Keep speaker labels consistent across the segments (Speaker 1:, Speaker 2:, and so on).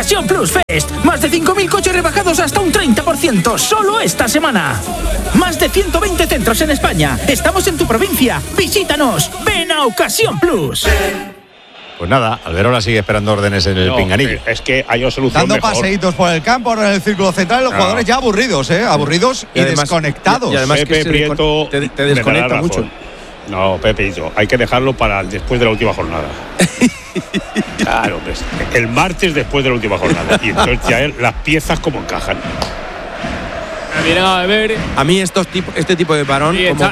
Speaker 1: Ocasión Plus Fest. Más de 5.000 coches rebajados hasta un 30%. Solo esta semana. Más de 120 centros en España. Estamos en tu provincia. Visítanos. Ven a Ocasión Plus.
Speaker 2: Pues nada, Alberola sigue esperando órdenes en el pinganillo.
Speaker 3: Es que hay una solución
Speaker 4: dando
Speaker 3: mejor.
Speaker 4: Paseitos por el campo, ahora en el círculo central, los jugadores ya aburridos, aburridos y además, desconectados.
Speaker 5: Y además
Speaker 3: Pepe
Speaker 5: que
Speaker 3: Prieto
Speaker 5: te desconecta mucho.
Speaker 3: No, Pepe, hay que dejarlo para después de la última jornada. Claro, pues, el martes después de la última jornada. Y entonces ya las piezas como encajan.
Speaker 6: Mira, a ver.
Speaker 5: A mí este tipo de parón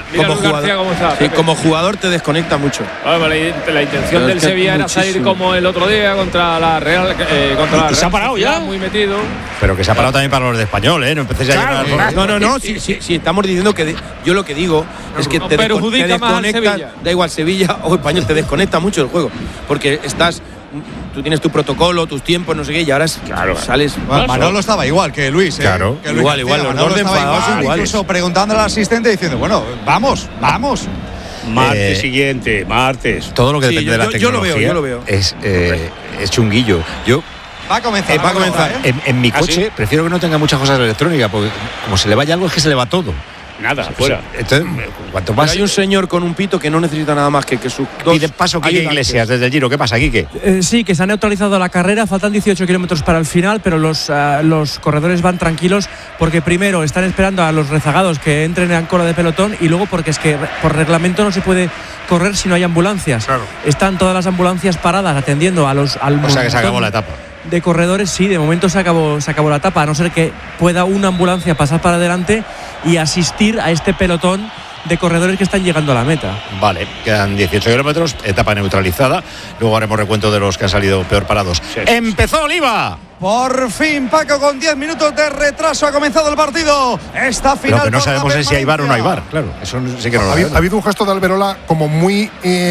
Speaker 5: como jugador te desconecta mucho.
Speaker 6: La intención del Sevilla era salir como el otro día contra la Real.
Speaker 3: ¿Y se ha parado ya?
Speaker 6: Muy metido.
Speaker 2: Pero que se ha parado también para los de Español, ¿eh? No empecéis a llegar.
Speaker 5: No. Si estamos diciendo que yo lo que digo es que te desconecta. Da igual Sevilla o Español, te desconecta mucho el juego. Porque tú tienes tu protocolo, tus tiempos, no sé qué, y ahora sales.
Speaker 4: Manolo estaba igual que Luis,
Speaker 2: Claro.
Speaker 4: Que Luis
Speaker 5: igual, los dos enfadados igual.
Speaker 4: Incluso preguntándole al asistente diciendo, bueno, vamos.
Speaker 3: Martes siguiente, martes.
Speaker 2: Todo lo que depende de la tecnología
Speaker 5: yo lo veo.
Speaker 2: Es chunguillo.
Speaker 4: Va a comenzar.
Speaker 2: En mi coche prefiero que no tenga muchas cosas electrónicas, porque como se le vaya algo es que se le va todo.
Speaker 3: Nada, fuera.
Speaker 2: Entonces, cuanto más.
Speaker 5: Hay un señor con un pito que no necesita nada más que sus dos.
Speaker 2: Pide paso Quique Iglesias desde el Giro. ¿Qué pasa, Quique?
Speaker 7: Sí, que se ha neutralizado la carrera. Faltan 18 kilómetros para el final, pero los corredores van tranquilos porque primero están esperando a los rezagados que entren en cola de pelotón y luego porque es que por reglamento no se puede correr si no hay ambulancias.
Speaker 2: Claro.
Speaker 7: Están todas las ambulancias paradas atendiendo al
Speaker 2: O sea que se acabó la etapa.
Speaker 7: De corredores, sí, de momento se acabó la etapa, a no ser que pueda una ambulancia pasar para adelante y asistir a este pelotón de corredores que están llegando a la meta.
Speaker 2: Vale, quedan 18 kilómetros, etapa neutralizada. Luego haremos recuento de los que han salido peor parados.
Speaker 3: Sí.
Speaker 2: ¡Empezó Oliva!
Speaker 4: Por fin, Paco, con 10 minutos de retraso ha comenzado el partido. Esta final.
Speaker 2: Pero que no sabemos si hay VAR o no hay VAR. Claro, eso sí que no lo
Speaker 8: ha habido un gesto de Alberola como muy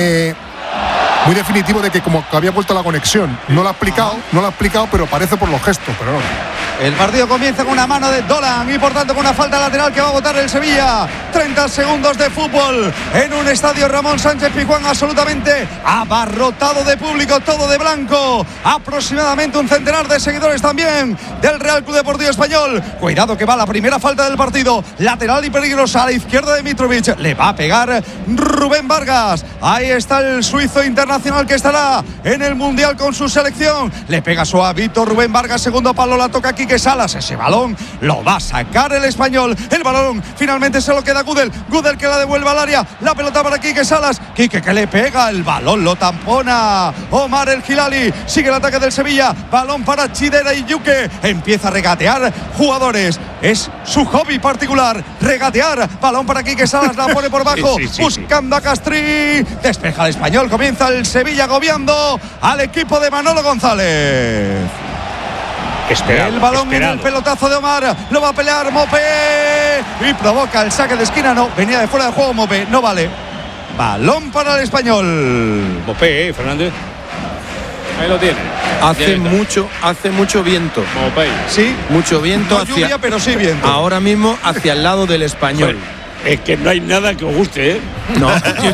Speaker 8: definitivo de que como que había vuelto la conexión. No lo ha explicado, pero parece por los gestos, pero no.
Speaker 4: El partido comienza con una mano de Dolan y por tanto con una falta lateral que va a votar el Sevilla. 30 segundos de fútbol en un estadio Ramón Sánchez Pizjuán absolutamente abarrotado de público, todo de blanco. Aproximadamente un centenar de seguidores también del Real Club Deportivo Español. Cuidado que va la primera falta del partido. Lateral y peligrosa a la izquierda de Mitrovic. Le va a pegar Rubén Vargas. Ahí está el suizo internacional que estará en el Mundial con su selección. Le pega suavito Rubén Vargas. Segundo palo la toca Quique Salas. Ese balón lo va a sacar el español. El balón finalmente se lo queda Gudel que la devuelve al área. La pelota para Quique Salas. Quique que le pega. El balón lo tampona Omar El Hilali. Sigue el ataque del Sevilla. Balón para Chidera y Yuque. Empieza a regatear jugadores. Es su hobby particular. Regatear. Balón para Quique Salas. La pone por bajo. Buscando a Castrí. Despeja el español. Comienza el Sevilla agobiando al equipo de Manolo González. El balón en el pelotazo de Omar. Lo va a pelear Mopé y provoca el saque de esquina. No, venía de fuera de juego Mopé. No vale. Balón para el español.
Speaker 3: Mopé, Fernández.
Speaker 6: Ahí lo tiene.
Speaker 5: Hace mucho viento.
Speaker 6: Mopé.
Speaker 4: Sí.
Speaker 5: Mucho viento.
Speaker 4: No lluvia, pero sí viento.
Speaker 5: Ahora mismo hacia el lado del español.
Speaker 3: Es que no hay nada que os guste, ¿eh?
Speaker 5: No,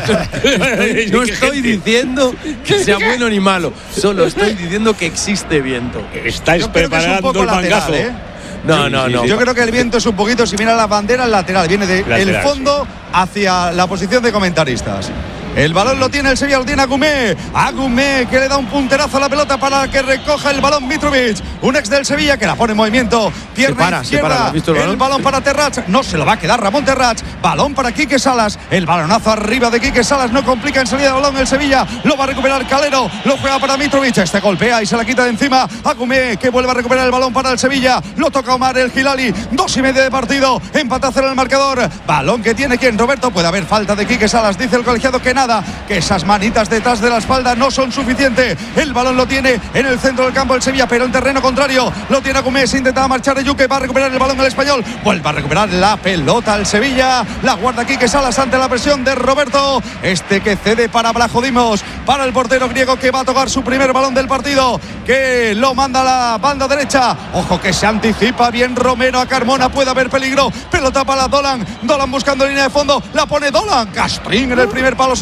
Speaker 5: no estoy diciendo que sea bueno ni malo. Solo estoy diciendo que existe viento.
Speaker 3: Estáis preparando el mangazo.
Speaker 5: No.
Speaker 4: Yo creo que el viento es un poquito, si mira la bandera, lateral. Viene del fondo hacia la posición de comentaristas. El balón lo tiene el Sevilla, lo tiene Agumé. Agumé que le da un punterazo a la pelota para que recoja el balón Mitrovic. Un ex del Sevilla que la pone en movimiento. Pierna izquierda.
Speaker 5: ¿Has visto el balón?
Speaker 4: El balón para Terrats. No se lo va a quedar Ramón Terrats. Balón para Quique Salas. El balonazo arriba de Quique Salas. No complica en salida de balón el Sevilla. Lo va a recuperar Calero. Lo juega para Mitrovic. Este golpea y se la quita de encima. Agumé que vuelve a recuperar el balón para el Sevilla. Lo toca Omar El Hilali. 2:30 de partido. Empate a 0 en el marcador. Balón que tiene quien, Roberto. Puede haber falta de Quique Salas. Dice el colegiado que nada, que esas manitas detrás de la espalda no son suficientes. El balón lo tiene en el centro del campo el Sevilla, pero en terreno contrario lo tiene Agumé. Se intentaba marchar de Yuque, va a recuperar el balón el español, vuelve a recuperar la pelota el Sevilla, la guarda Quique Salas ante la presión de Roberto. Este que cede para Vlachodimos, para el portero griego que va a tocar su primer balón del partido, que lo manda a la banda derecha. Ojo que se anticipa bien Romero a Carmona, puede haber peligro. Pelota para Dolan buscando línea de fondo, la pone Dolan. Castrín en el primer palo se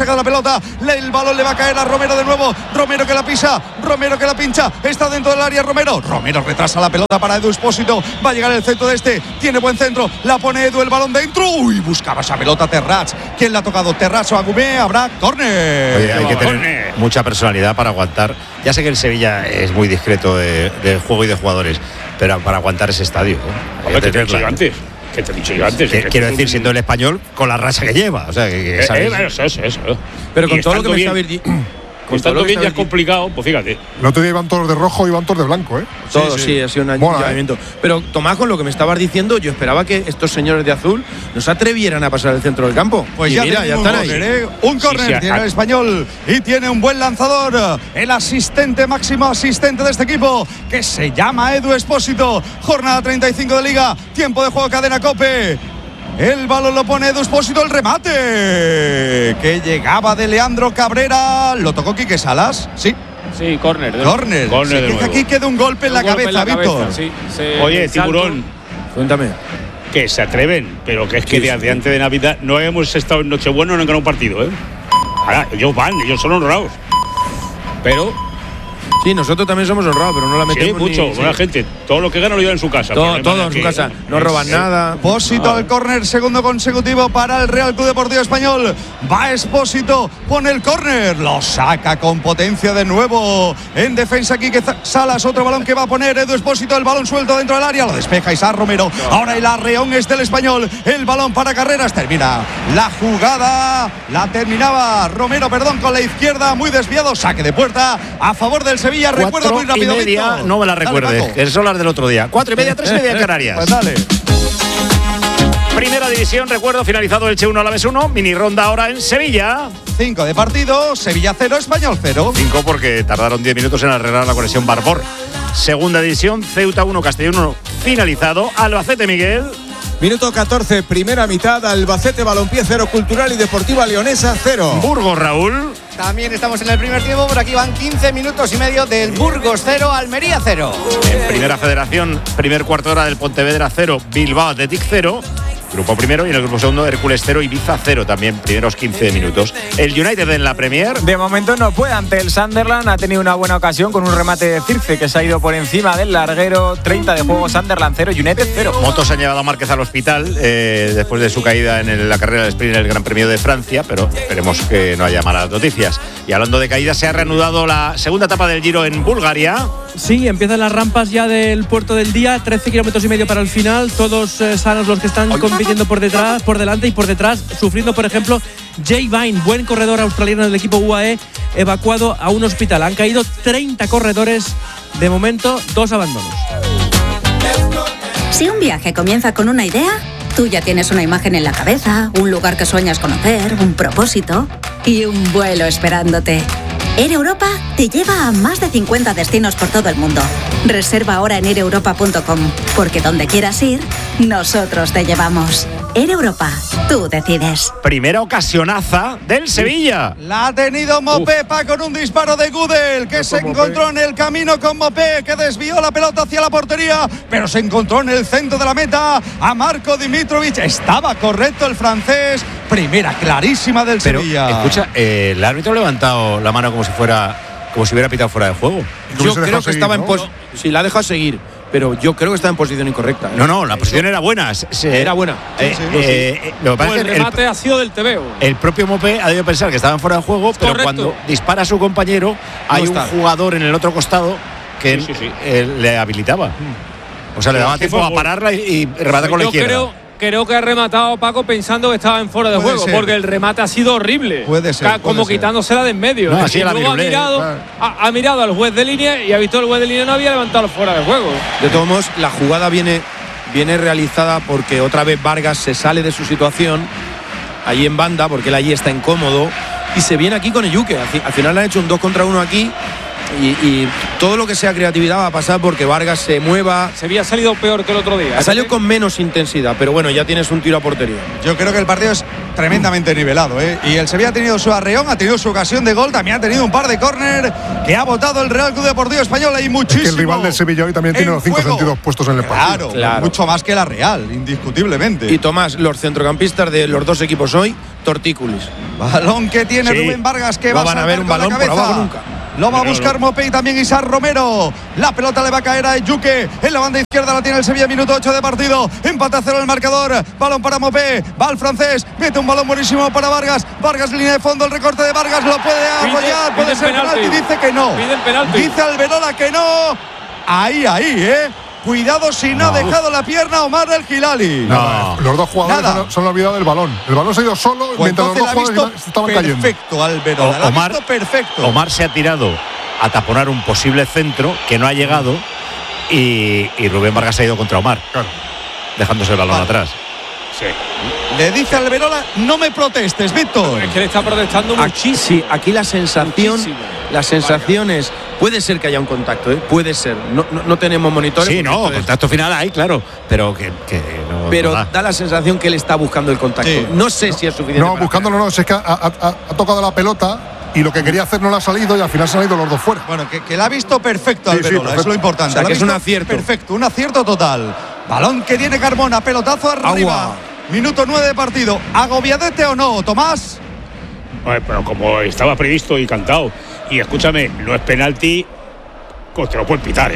Speaker 4: sacado la pelota, el balón le va a caer a Romero de nuevo, Romero que la pisa, Romero que la pincha, está dentro del área Romero retrasa la pelota para Edu Expósito, va a llegar el centro de este, tiene buen centro, la pone Edu, el balón dentro, buscaba esa pelota Terrats, ¿quién la ha tocado? Terrats o Agumé, habrá córner.
Speaker 2: Oye, hay que tener mucha personalidad para aguantar, ya sé que el Sevilla es muy discreto de juego y de jugadores, pero para aguantar ese estadio,
Speaker 3: que te he dicho yo antes. Que te he dicho yo antes.
Speaker 2: Quiero decir, siendo el Español con la racha que lleva. O sea,
Speaker 3: eso.
Speaker 5: Pero con todo lo que me estabais diciendo.
Speaker 3: Con todo lo que ya es complicado, pues fíjate.
Speaker 8: El otro día iban todos de rojo y iban todos de blanco, ¿eh?
Speaker 5: Todos, sí, ha sido un ayuntamiento. Pero Tomás, con lo que me estabas diciendo, yo esperaba que estos señores de azul no se atrevieran a pasar el centro del campo.
Speaker 4: Pues ya están ahí. Un córner tiene el Español y tiene un buen lanzador. El máximo asistente de este equipo, que se llama Edu Expósito. Jornada 35 de Liga. Tiempo de juego, cadena COPE. El balón lo pone Edu Expósito, el remate que llegaba de Leandro Cabrera. ¿Lo tocó Quique Salas? Sí.
Speaker 6: Sí, córner.
Speaker 4: Córner. Aquí queda un golpe en la cabeza, Víctor.
Speaker 6: Sí,
Speaker 3: oye, Tiburón,
Speaker 5: cuéntame.
Speaker 3: Que se atreven, pero que es que desde antes de Navidad no hemos estado en Nochebuena, no han ganado un partido, ¿eh? Ahora, ellos son honrados. Pero
Speaker 5: sí, nosotros también somos honrados, pero no la metemos.
Speaker 3: Sí, mucho, buena gente. Todo lo que gana lo llevan en su casa.
Speaker 5: Todo en su casa. No roban nada.
Speaker 4: Expósito al córner, segundo consecutivo para el Real Club Deportivo Español. Va Expósito, pone el córner, lo saca con potencia de nuevo. En defensa Quique Salas, otro balón que va a poner Edu Expósito, el balón suelto dentro del área, lo despeja Isaac Romero. Ahora el arreón es del Español, el balón para Carreras, termina la jugada, la terminaba Romero, con la izquierda, muy desviado, saque de puerta a favor del Sevilla. Recuerdo muy rápido,
Speaker 2: Víctor. No me la recuerdes, que son las del otro día. 4:30, 3:30 en Canarias.
Speaker 4: Pues dale.
Speaker 2: Primera división, recuerdo, finalizado Elche 1, Alavés 1, mini ronda ahora en Sevilla.
Speaker 4: 5 de partido, Sevilla 0, Español 0.
Speaker 2: 5 porque tardaron 10 minutos en arreglar la conexión Barbor. Segunda división, Ceuta 1, Castellón 1, finalizado. Albacete, Miguel.
Speaker 9: Minuto 14, primera mitad, Albacete Balompié 0, Cultural y Deportiva Leonesa 0.
Speaker 2: Burgos, Raúl.
Speaker 10: También estamos en el primer tiempo, por aquí van 15 minutos y medio del Burgos 0, Almería 0.
Speaker 2: En Primera Federación, primer cuarto de hora del Pontevedra 0, Bilbao Athletic 0. Grupo primero, y en el grupo segundo Hércules 0, Ibiza 0 también, primeros 15 minutos. El United en la Premier.
Speaker 11: De momento no puede ante el Sunderland, ha tenido una buena ocasión con un remate de Circe que se ha ido por encima del larguero. 30 de juego, Sunderland 0, United 0.
Speaker 2: Motos han llevado a Márquez al hospital después de su caída en la carrera de sprint en el Gran Premio de Francia, pero esperemos que no haya malas noticias. Y hablando de caídas, se ha reanudado la segunda etapa del Giro en Bulgaria.
Speaker 7: Sí, empiezan las rampas ya del puerto del día, 13 kilómetros y medio para el final, todos sanos los que están compitiendo por detrás, por delante y por detrás, sufriendo por ejemplo Jay Vine, buen corredor australiano del equipo UAE, evacuado a un hospital. Han caído 30 corredores, de momento 2 abandonos.
Speaker 12: Si un viaje comienza con una idea, tú ya tienes una imagen en la cabeza, un lugar que sueñas conocer, un propósito y un vuelo esperándote. Air Europa te lleva a más de 50 destinos por todo el mundo. Reserva ahora en aireuropa.com, porque donde quieras ir, nosotros te llevamos. Air Europa, tú decides.
Speaker 2: Primera ocasionaza del Sevilla.
Speaker 4: La ha tenido Mopepa con un disparo de Gudel, que se encontró en el camino con Mopé, que desvió la pelota hacia la portería, pero se encontró en el centro de la meta a Marco Dimitrovic. Estaba correcto el francés. Primera clarísima del Sevilla.
Speaker 2: Escucha, el árbitro ha levantado la mano como si hubiera pitado fuera de juego.
Speaker 5: Yo creo que estaba en si la ha dejado seguir, pero yo creo que está en posición incorrecta.
Speaker 2: No, la posición era buena.
Speaker 5: Era buena.
Speaker 2: Lo que pasa
Speaker 6: el remate ha sido del TVO.
Speaker 2: El propio Mopé ha debido pensar que estaban fuera de juego, pero cuando dispara a su compañero, hay un jugador en el otro costado que le habilitaba. O sea, le daba tiempo a pararla y rematar con la izquierda.
Speaker 6: Creo que ha rematado Paco pensando que estaba en fuera de juego, porque el remate ha sido horrible.
Speaker 4: Puede ser.
Speaker 6: Como quitándosela de en medio.
Speaker 2: No, así
Speaker 6: luego ha mirado al juez de línea y ha visto el juez de línea no había levantado fuera de juego.
Speaker 5: De todos modos, la jugada viene realizada porque otra vez Vargas se sale de su situación allí en banda, porque él allí está incómodo y se viene aquí con Eyuke. Al final le han hecho un 2 contra 1 aquí Y todo lo que sea creatividad va a pasar porque Vargas se mueva.
Speaker 6: Sevilla ha salido peor que el otro día.
Speaker 5: Ha salido con menos intensidad, pero bueno, ya tienes un tiro a portería.
Speaker 4: Yo creo que el partido es tremendamente nivelado, ¿eh? Y el Sevilla ha tenido su arreón, ha tenido su ocasión de gol, también ha tenido un par de córner que ha votado el Real Club Deportivo Español. Hay muchísimo.
Speaker 8: Es que el rival del Sevilla hoy también tiene los 5 sentidos puestos en el partido.
Speaker 4: Claro, mucho más que la Real, indiscutiblemente.
Speaker 5: Y Tomás, los centrocampistas de los dos equipos hoy, tortícolis.
Speaker 4: Balón que tiene Rubén Vargas, que
Speaker 5: no
Speaker 4: va a
Speaker 5: ver un balón por abajo nunca.
Speaker 4: Lo va a buscar Mopé y también Isar Romero. La pelota le va a caer a Yuque. En la banda izquierda la tiene el Sevilla, minuto 8 de partido. Empate a 0 el marcador. Balón para Mopé. Va el francés. Mete un balón buenísimo para Vargas. Vargas, línea de fondo. El recorte de Vargas lo puede apoyar. Puede ser penalti. Dice que no. Dice Alberola que no. Ahí, Cuidado si no ha dejado la pierna Omar El Hilali.
Speaker 8: No. Los dos jugadores se han olvidado del balón. El balón se ha ido solo mientras los dos jugadores estaban cayendo.
Speaker 4: Perfecto, Alberola. Perfecto.
Speaker 2: Omar se ha tirado a taponar un posible centro que no ha llegado y Rubén Vargas ha ido contra Omar. Claro. Dejándose el balón atrás.
Speaker 4: Sí. Le dice a Alberola, no me protestes, Víctor.
Speaker 6: Es que le está protestando muchísimo.
Speaker 5: Sí, aquí la sensación es, puede ser que haya un contacto, puede ser. No tenemos monitores.
Speaker 2: Sí, no, contacto final hay, claro. Pero que no.
Speaker 5: Pero da la sensación que él está buscando el contacto. Sí. No sé si es suficiente.
Speaker 8: No, buscándolo no, es que ha tocado la pelota y lo que quería hacer no lo ha salido y al final se han ido los dos fuera.
Speaker 4: Bueno, que la ha visto perfecto Alberola, es lo importante.
Speaker 5: O sea, que es un acierto.
Speaker 4: Perfecto, un acierto total. Balón que tiene Carmona, pelotazo arriba. Agua. Minuto 9 de partido. ¿Agobiadete o no, Tomás?
Speaker 3: Pero como estaba previsto y cantado. Y escúchame, no es penalti, pues te lo pueden pitar,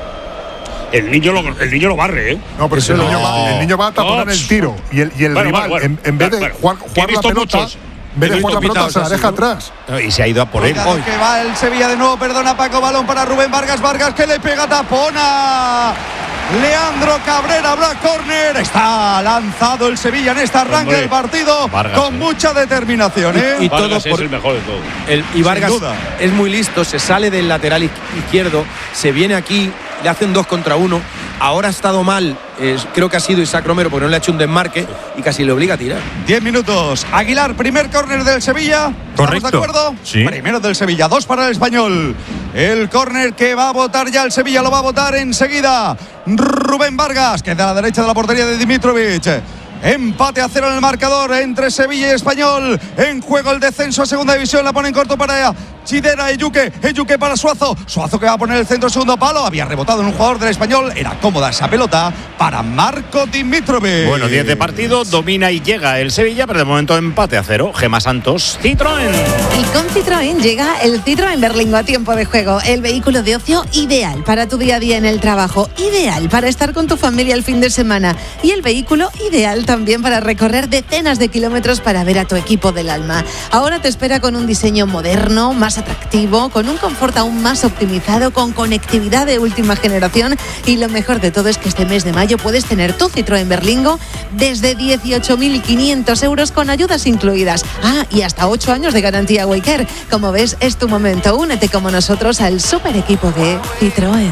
Speaker 3: El niño lo barre,
Speaker 8: No, pero si el niño va a taponar el tiro y el rival, en vez de jugar la pelota. En vez de jugar la pelota, se la deja atrás.
Speaker 2: Y se ha ido a por él.
Speaker 4: Que va el Sevilla de nuevo, perdona Paco, balón para Rubén Vargas. Vargas que le pega, tapona. Leandro Cabrera, habrá córner. Está lanzado el Sevilla en este arranque del partido. Vargas, con mucha determinación.
Speaker 5: Y
Speaker 3: Vargas
Speaker 5: todo
Speaker 3: es el mejor de todo.
Speaker 5: Y Vargas es muy listo, se sale del lateral izquierdo, se viene aquí, le hacen 2 contra 1. Ahora ha estado mal, creo que ha sido Isaac Romero porque no le ha hecho un desmarque y casi le obliga a tirar.
Speaker 4: 10 minutos. Aguilar, primer córner del Sevilla.
Speaker 2: Correcto.
Speaker 4: ¿Estamos de acuerdo?
Speaker 2: Sí.
Speaker 4: Primero del Sevilla, 2 para el Español. El córner que va a votar ya el Sevilla, lo va a votar enseguida Rubén Vargas, que es de la derecha de la portería de Dimitrovic. Empate a 0 en el marcador entre Sevilla y Español. En juego el descenso a segunda división. La pone en corto para Chidera, Eyuque para Suazo. Suazo que va a poner el centro segundo palo. Había rebotado en un jugador del Español. Era cómoda esa pelota para Marco Dimitrovic.
Speaker 2: Bueno, 10 de partido, domina y llega el Sevilla, pero de momento empate a 0. Gemma Santos, Citroën.
Speaker 13: Y con Citroën llega el Citroën Berlingo a tiempo de juego. El vehículo de ocio ideal para tu día a día en el trabajo. Ideal para estar con tu familia el fin de semana. Y el vehículo ideal también para recorrer decenas de kilómetros para ver a tu equipo del alma. Ahora te espera con un diseño moderno, más atractivo, con un confort aún más optimizado, con conectividad de última generación, y lo mejor de todo es que este mes de mayo puedes tener tu Citroën Berlingo desde 18.500 euros con ayudas incluidas. Y hasta 8 años de garantía Waycare. Como ves, es tu momento. Únete como nosotros al super equipo de Citroën.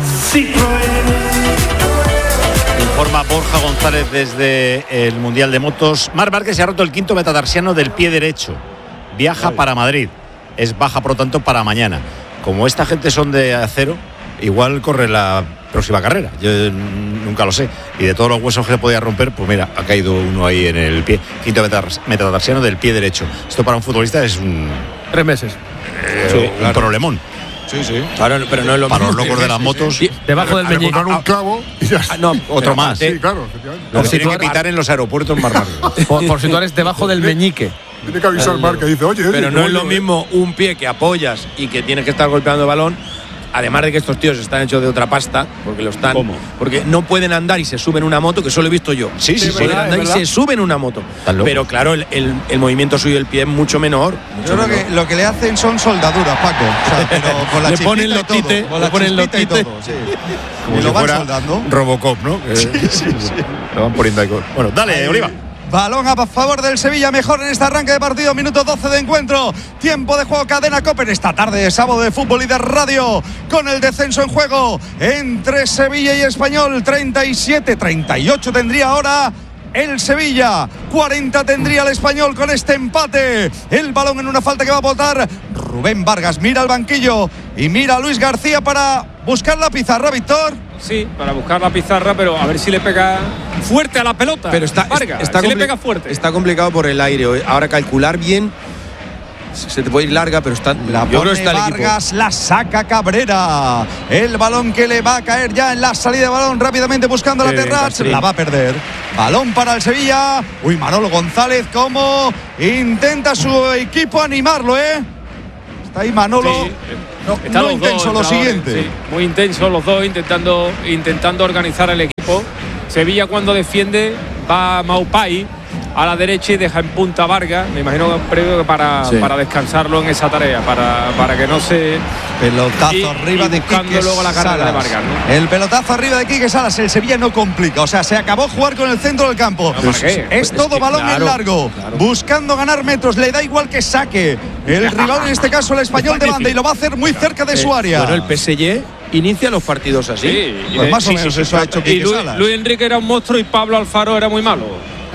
Speaker 2: Informa Borja González desde el Mundial de Motos. Marc Márquez se ha roto el quinto metatarsiano del pie derecho. Viaja para Madrid. Es baja, por lo tanto, para mañana. Como esta gente son de acero, igual corre la próxima carrera. Yo nunca lo sé. Y de todos los huesos que se podía romper, pues mira, ha caído uno ahí en el pie. Quinto metatarsiano del pie derecho. Esto para un futbolista es un...
Speaker 5: 3 meses.
Speaker 2: Un problemón.
Speaker 4: Sí.
Speaker 5: Claro, pero no es lo
Speaker 2: para los locos de las motos.
Speaker 5: Debajo del meñique.
Speaker 8: Un clavo y ya.
Speaker 2: Otro más.
Speaker 8: Sí, claro, efectivamente.
Speaker 2: Lo tienen que pitar en los aeropuertos más rápido.
Speaker 5: Por si tú eres debajo del meñique.
Speaker 8: Tiene que avisar Marc que dice, oye.
Speaker 5: Pero no es lo mismo un pie que apoyas y que tienes que estar golpeando el balón. Además de que estos tíos están hechos de otra pasta, porque lo están.
Speaker 3: ¿Cómo?
Speaker 5: Porque no pueden andar y se suben una moto, que eso lo he visto yo.
Speaker 2: Sí.
Speaker 5: Pueden andar y se suben una moto. Pero claro, el movimiento suyo del pie es mucho menor.
Speaker 4: Yo creo que lo que le hacen son soldaduras, Paco. O sea, pero con la
Speaker 5: le ponen los tites, le ponen los tites.
Speaker 2: Como
Speaker 4: lo
Speaker 2: si
Speaker 4: van
Speaker 2: fuera
Speaker 4: soldando.
Speaker 2: Robocop, ¿no?
Speaker 4: Sí.
Speaker 2: Lo van poniendo ahí. Bueno, dale, Oliva.
Speaker 4: Balón a favor del Sevilla, mejor en este arranque de partido, minuto 12 de encuentro, tiempo de juego, Cadena COPE, esta tarde de sábado de fútbol y de radio, con el descenso en juego entre Sevilla y Español. 37-38 tendría ahora el Sevilla, 40 tendría el Español con este empate. El balón en una falta que va a botar Rubén Vargas mira al banquillo y mira a Luis García para buscar la pizarra, Víctor.
Speaker 6: Sí, para buscar la pizarra, pero a ver si le pega fuerte a la pelota.
Speaker 5: Pero está
Speaker 6: si le pega fuerte.
Speaker 5: Está complicado por el aire. Ahora calcular bien se te puede ir larga, pero está
Speaker 4: la pone está Vargas, la saca Cabrera. El balón que le va a caer ya en la salida de balón rápidamente buscando la Terrats. La va a perder. Balón para el Sevilla. Uy, Manolo González cómo intenta su equipo animarlo, Está ahí Manolo. Sí. No intenso lo siguiente.
Speaker 6: Sí, muy intenso los dos intentando organizar el equipo. Sevilla cuando defiende va a Maupay a la derecha y deja en punta a Vargas. Me imagino que para descansarlo en esa tarea, para que no se...
Speaker 4: Pelotazo arriba de Quique
Speaker 6: luego la carrera de Vargas, ¿no?
Speaker 4: El pelotazo arriba de Quique Salas. El Sevilla no complica. O sea, se acabó jugar con el centro del campo. Es todo balón en largo. Buscando ganar metros. Le da igual que saque. El rival, en este caso el Español de banda. Y lo va a hacer muy cerca de su área.
Speaker 5: Bueno, el PSG inicia los partidos así.
Speaker 6: Sí,
Speaker 4: pues más o menos eso ha hecho Quique Salas.
Speaker 6: Luis Enrique era un monstruo y Pablo Alfaro era muy malo.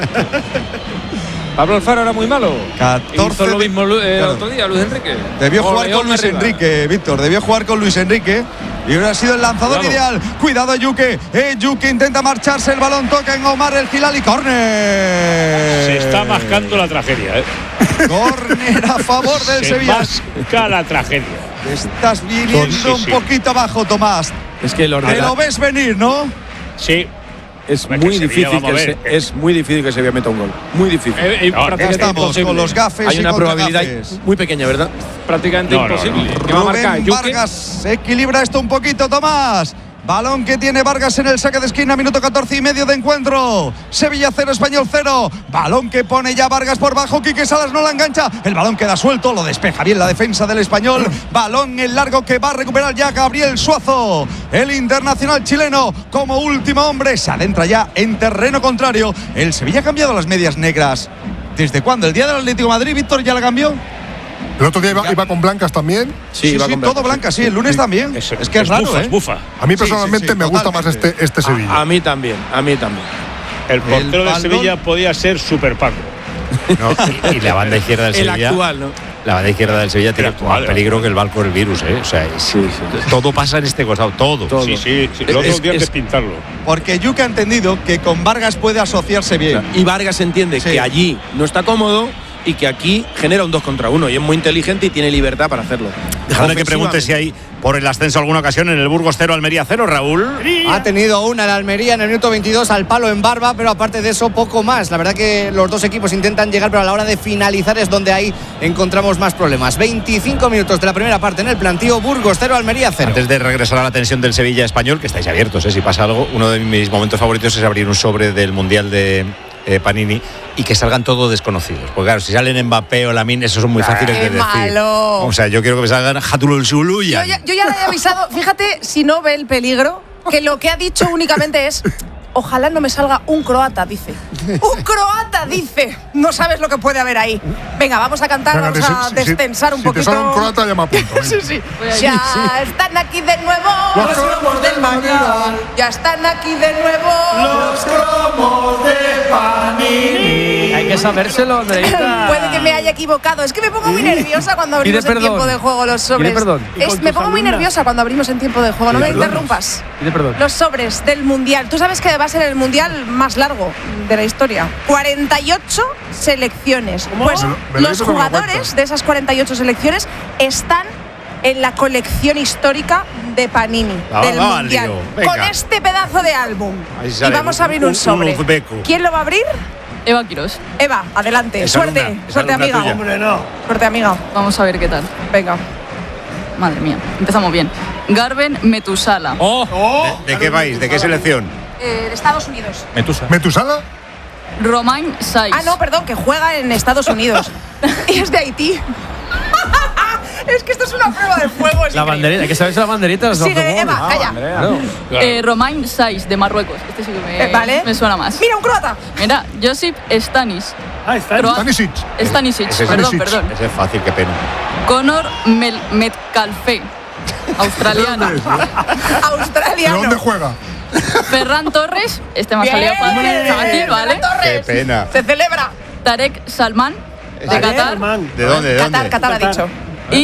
Speaker 6: Pablo Alfaro era muy malo.
Speaker 4: 14
Speaker 6: hizo lo mismo el otro día, Luis Enrique.
Speaker 4: Debió jugar con Luis Enrique, Víctor. Debió jugar con Luis Enrique. Y hubiera sido el lanzador ideal. Cuidado, Yuke. Yuke intenta marcharse. El balón toca en Omar El Hilali. ¡Córner!
Speaker 3: Se está mascando la tragedia,
Speaker 4: Córner a favor del Sevilla.
Speaker 3: Se masca la tragedia.
Speaker 4: Estás viniendo un poquito abajo, Tomás.
Speaker 5: Es que
Speaker 4: te lo ves venir, ¿no?
Speaker 3: Sí.
Speaker 5: Es muy difícil que Sevilla meta un gol. Muy difícil.
Speaker 4: Ya estamos con los gafes.
Speaker 5: Hay una probabilidad
Speaker 4: gafes.
Speaker 5: muy pequeña, ¿verdad?
Speaker 6: Prácticamente imposible.
Speaker 4: Rubén Vargas equilibra esto un poquito, Tomás. Balón que tiene Vargas en el saque de esquina, minuto 14 y medio de encuentro. Sevilla 0, Español 0. Balón que pone ya Vargas por bajo. Quique Salas no la engancha. El balón queda suelto, lo despeja bien la defensa del Español. Balón en largo que va a recuperar ya Gabriel Suazo. El internacional chileno, como último hombre, se adentra ya en terreno contrario. El Sevilla ha cambiado las medias negras. ¿Desde cuándo? ¿El día del Atlético de Madrid, Víctor, ya la cambió?
Speaker 8: El otro día iba con blancas también.
Speaker 4: Sí, todo blanca, sí. El lunes también. Es que es raro,
Speaker 3: bufa.
Speaker 8: A mí personalmente me gusta más este Sevilla.
Speaker 5: A mí también.
Speaker 3: El portero de Sevilla podía ser Super Paco.
Speaker 2: No, y la banda izquierda del Sevilla.
Speaker 5: El actual, ¿no?
Speaker 2: La banda izquierda del Sevilla tiene más peligro que el barco del virus, O sea, todo pasa en este costado, todo.
Speaker 3: Sí. Los otros días despintarlo.
Speaker 4: Porque Yuke ha entendido que con Vargas puede asociarse bien.
Speaker 5: Y Vargas entiende que allí no está cómodo y que aquí genera un 2 contra 1 y es muy inteligente y tiene libertad para hacerlo.
Speaker 2: Déjame que pregunte si hay por el ascenso alguna ocasión en el Burgos 0, Almería 0, Raúl.
Speaker 10: Ha tenido una en Almería en el minuto 22 al palo en Barba, pero aparte de eso poco más. La verdad que los dos equipos intentan llegar, pero a la hora de finalizar es donde ahí encontramos más problemas. 25 minutos de la primera parte en el plantío. Burgos 0, Almería 0.
Speaker 2: Antes de regresar a la tensión del Sevilla Español, que estáis abiertos, si pasa algo, uno de mis momentos favoritos es abrir un sobre del Mundial de Panini y que salgan todos desconocidos. Porque claro, si salen Mbappé o Lamine, esos son muy fáciles de decir.
Speaker 13: Malo.
Speaker 2: O sea, yo quiero que me salgan Hatul Suluya.
Speaker 13: Yo ya le he avisado, fíjate, si no ve el peligro, que lo que ha dicho únicamente es: ojalá no me salga un croata, dice. ¡Un croata, dice! No sabes lo que puede haber ahí. Venga, vamos a cantar, vamos a destensar un poquito.
Speaker 8: Si te sale un croata, llama a punto.
Speaker 13: Sí. Ya están aquí de nuevo
Speaker 8: los cromos del mañana.
Speaker 13: Ya están aquí de nuevo
Speaker 1: los cromos de Panini.
Speaker 6: Hay que sabérselo, Andreita.
Speaker 13: Puede que me haya equivocado. Es que me pongo muy nerviosa cuando abrimos en tiempo de juego los sobres. Me pongo muy nerviosa cuando abrimos en tiempo de juego. No me interrumpas. Los sobres del Mundial. Tú sabes que va a ser el Mundial más largo de la historia. 48 selecciones. Pues los jugadores de esas 48 selecciones están en la colección histórica de Panini del Mundial. Con este pedazo de álbum. Y vamos a abrir un sobre. ¿Quién lo va a abrir?
Speaker 14: Eva Quirós.
Speaker 13: Eva, adelante. Suerte, amiga.
Speaker 14: Hombre, no.
Speaker 13: Suerte, amiga.
Speaker 14: Vamos a ver qué tal.
Speaker 13: Venga.
Speaker 14: Madre mía, empezamos bien. Garben Metusala.
Speaker 2: ¿De qué país? ¿De qué selección?
Speaker 13: De Estados Unidos.
Speaker 8: ¿Metusala?
Speaker 14: Romain Saiz.
Speaker 13: Ah, no, perdón, que juega en Estados Unidos. Y es de Haití. Es que esto es una prueba de fuego.
Speaker 6: La banderita, que sabes la banderita.
Speaker 13: Sigue, Eva, calla.
Speaker 14: Romain Saiz, de Marruecos. Este sí que me suena más.
Speaker 13: Mira, un croata.
Speaker 14: Mira, Josip Stanis.
Speaker 8: Stanisic.
Speaker 14: Perdón.
Speaker 2: Ese es fácil, qué pena.
Speaker 14: Conor Metcalfe, australiano.
Speaker 8: ¿De dónde juega?
Speaker 14: Ferran Torres, este me ha salido fácil, ¿vale?
Speaker 2: Qué pena.
Speaker 13: Se celebra.
Speaker 14: Tarek Salman, de Qatar.
Speaker 2: ¿De dónde?
Speaker 13: Qatar ha dicho.
Speaker 14: Y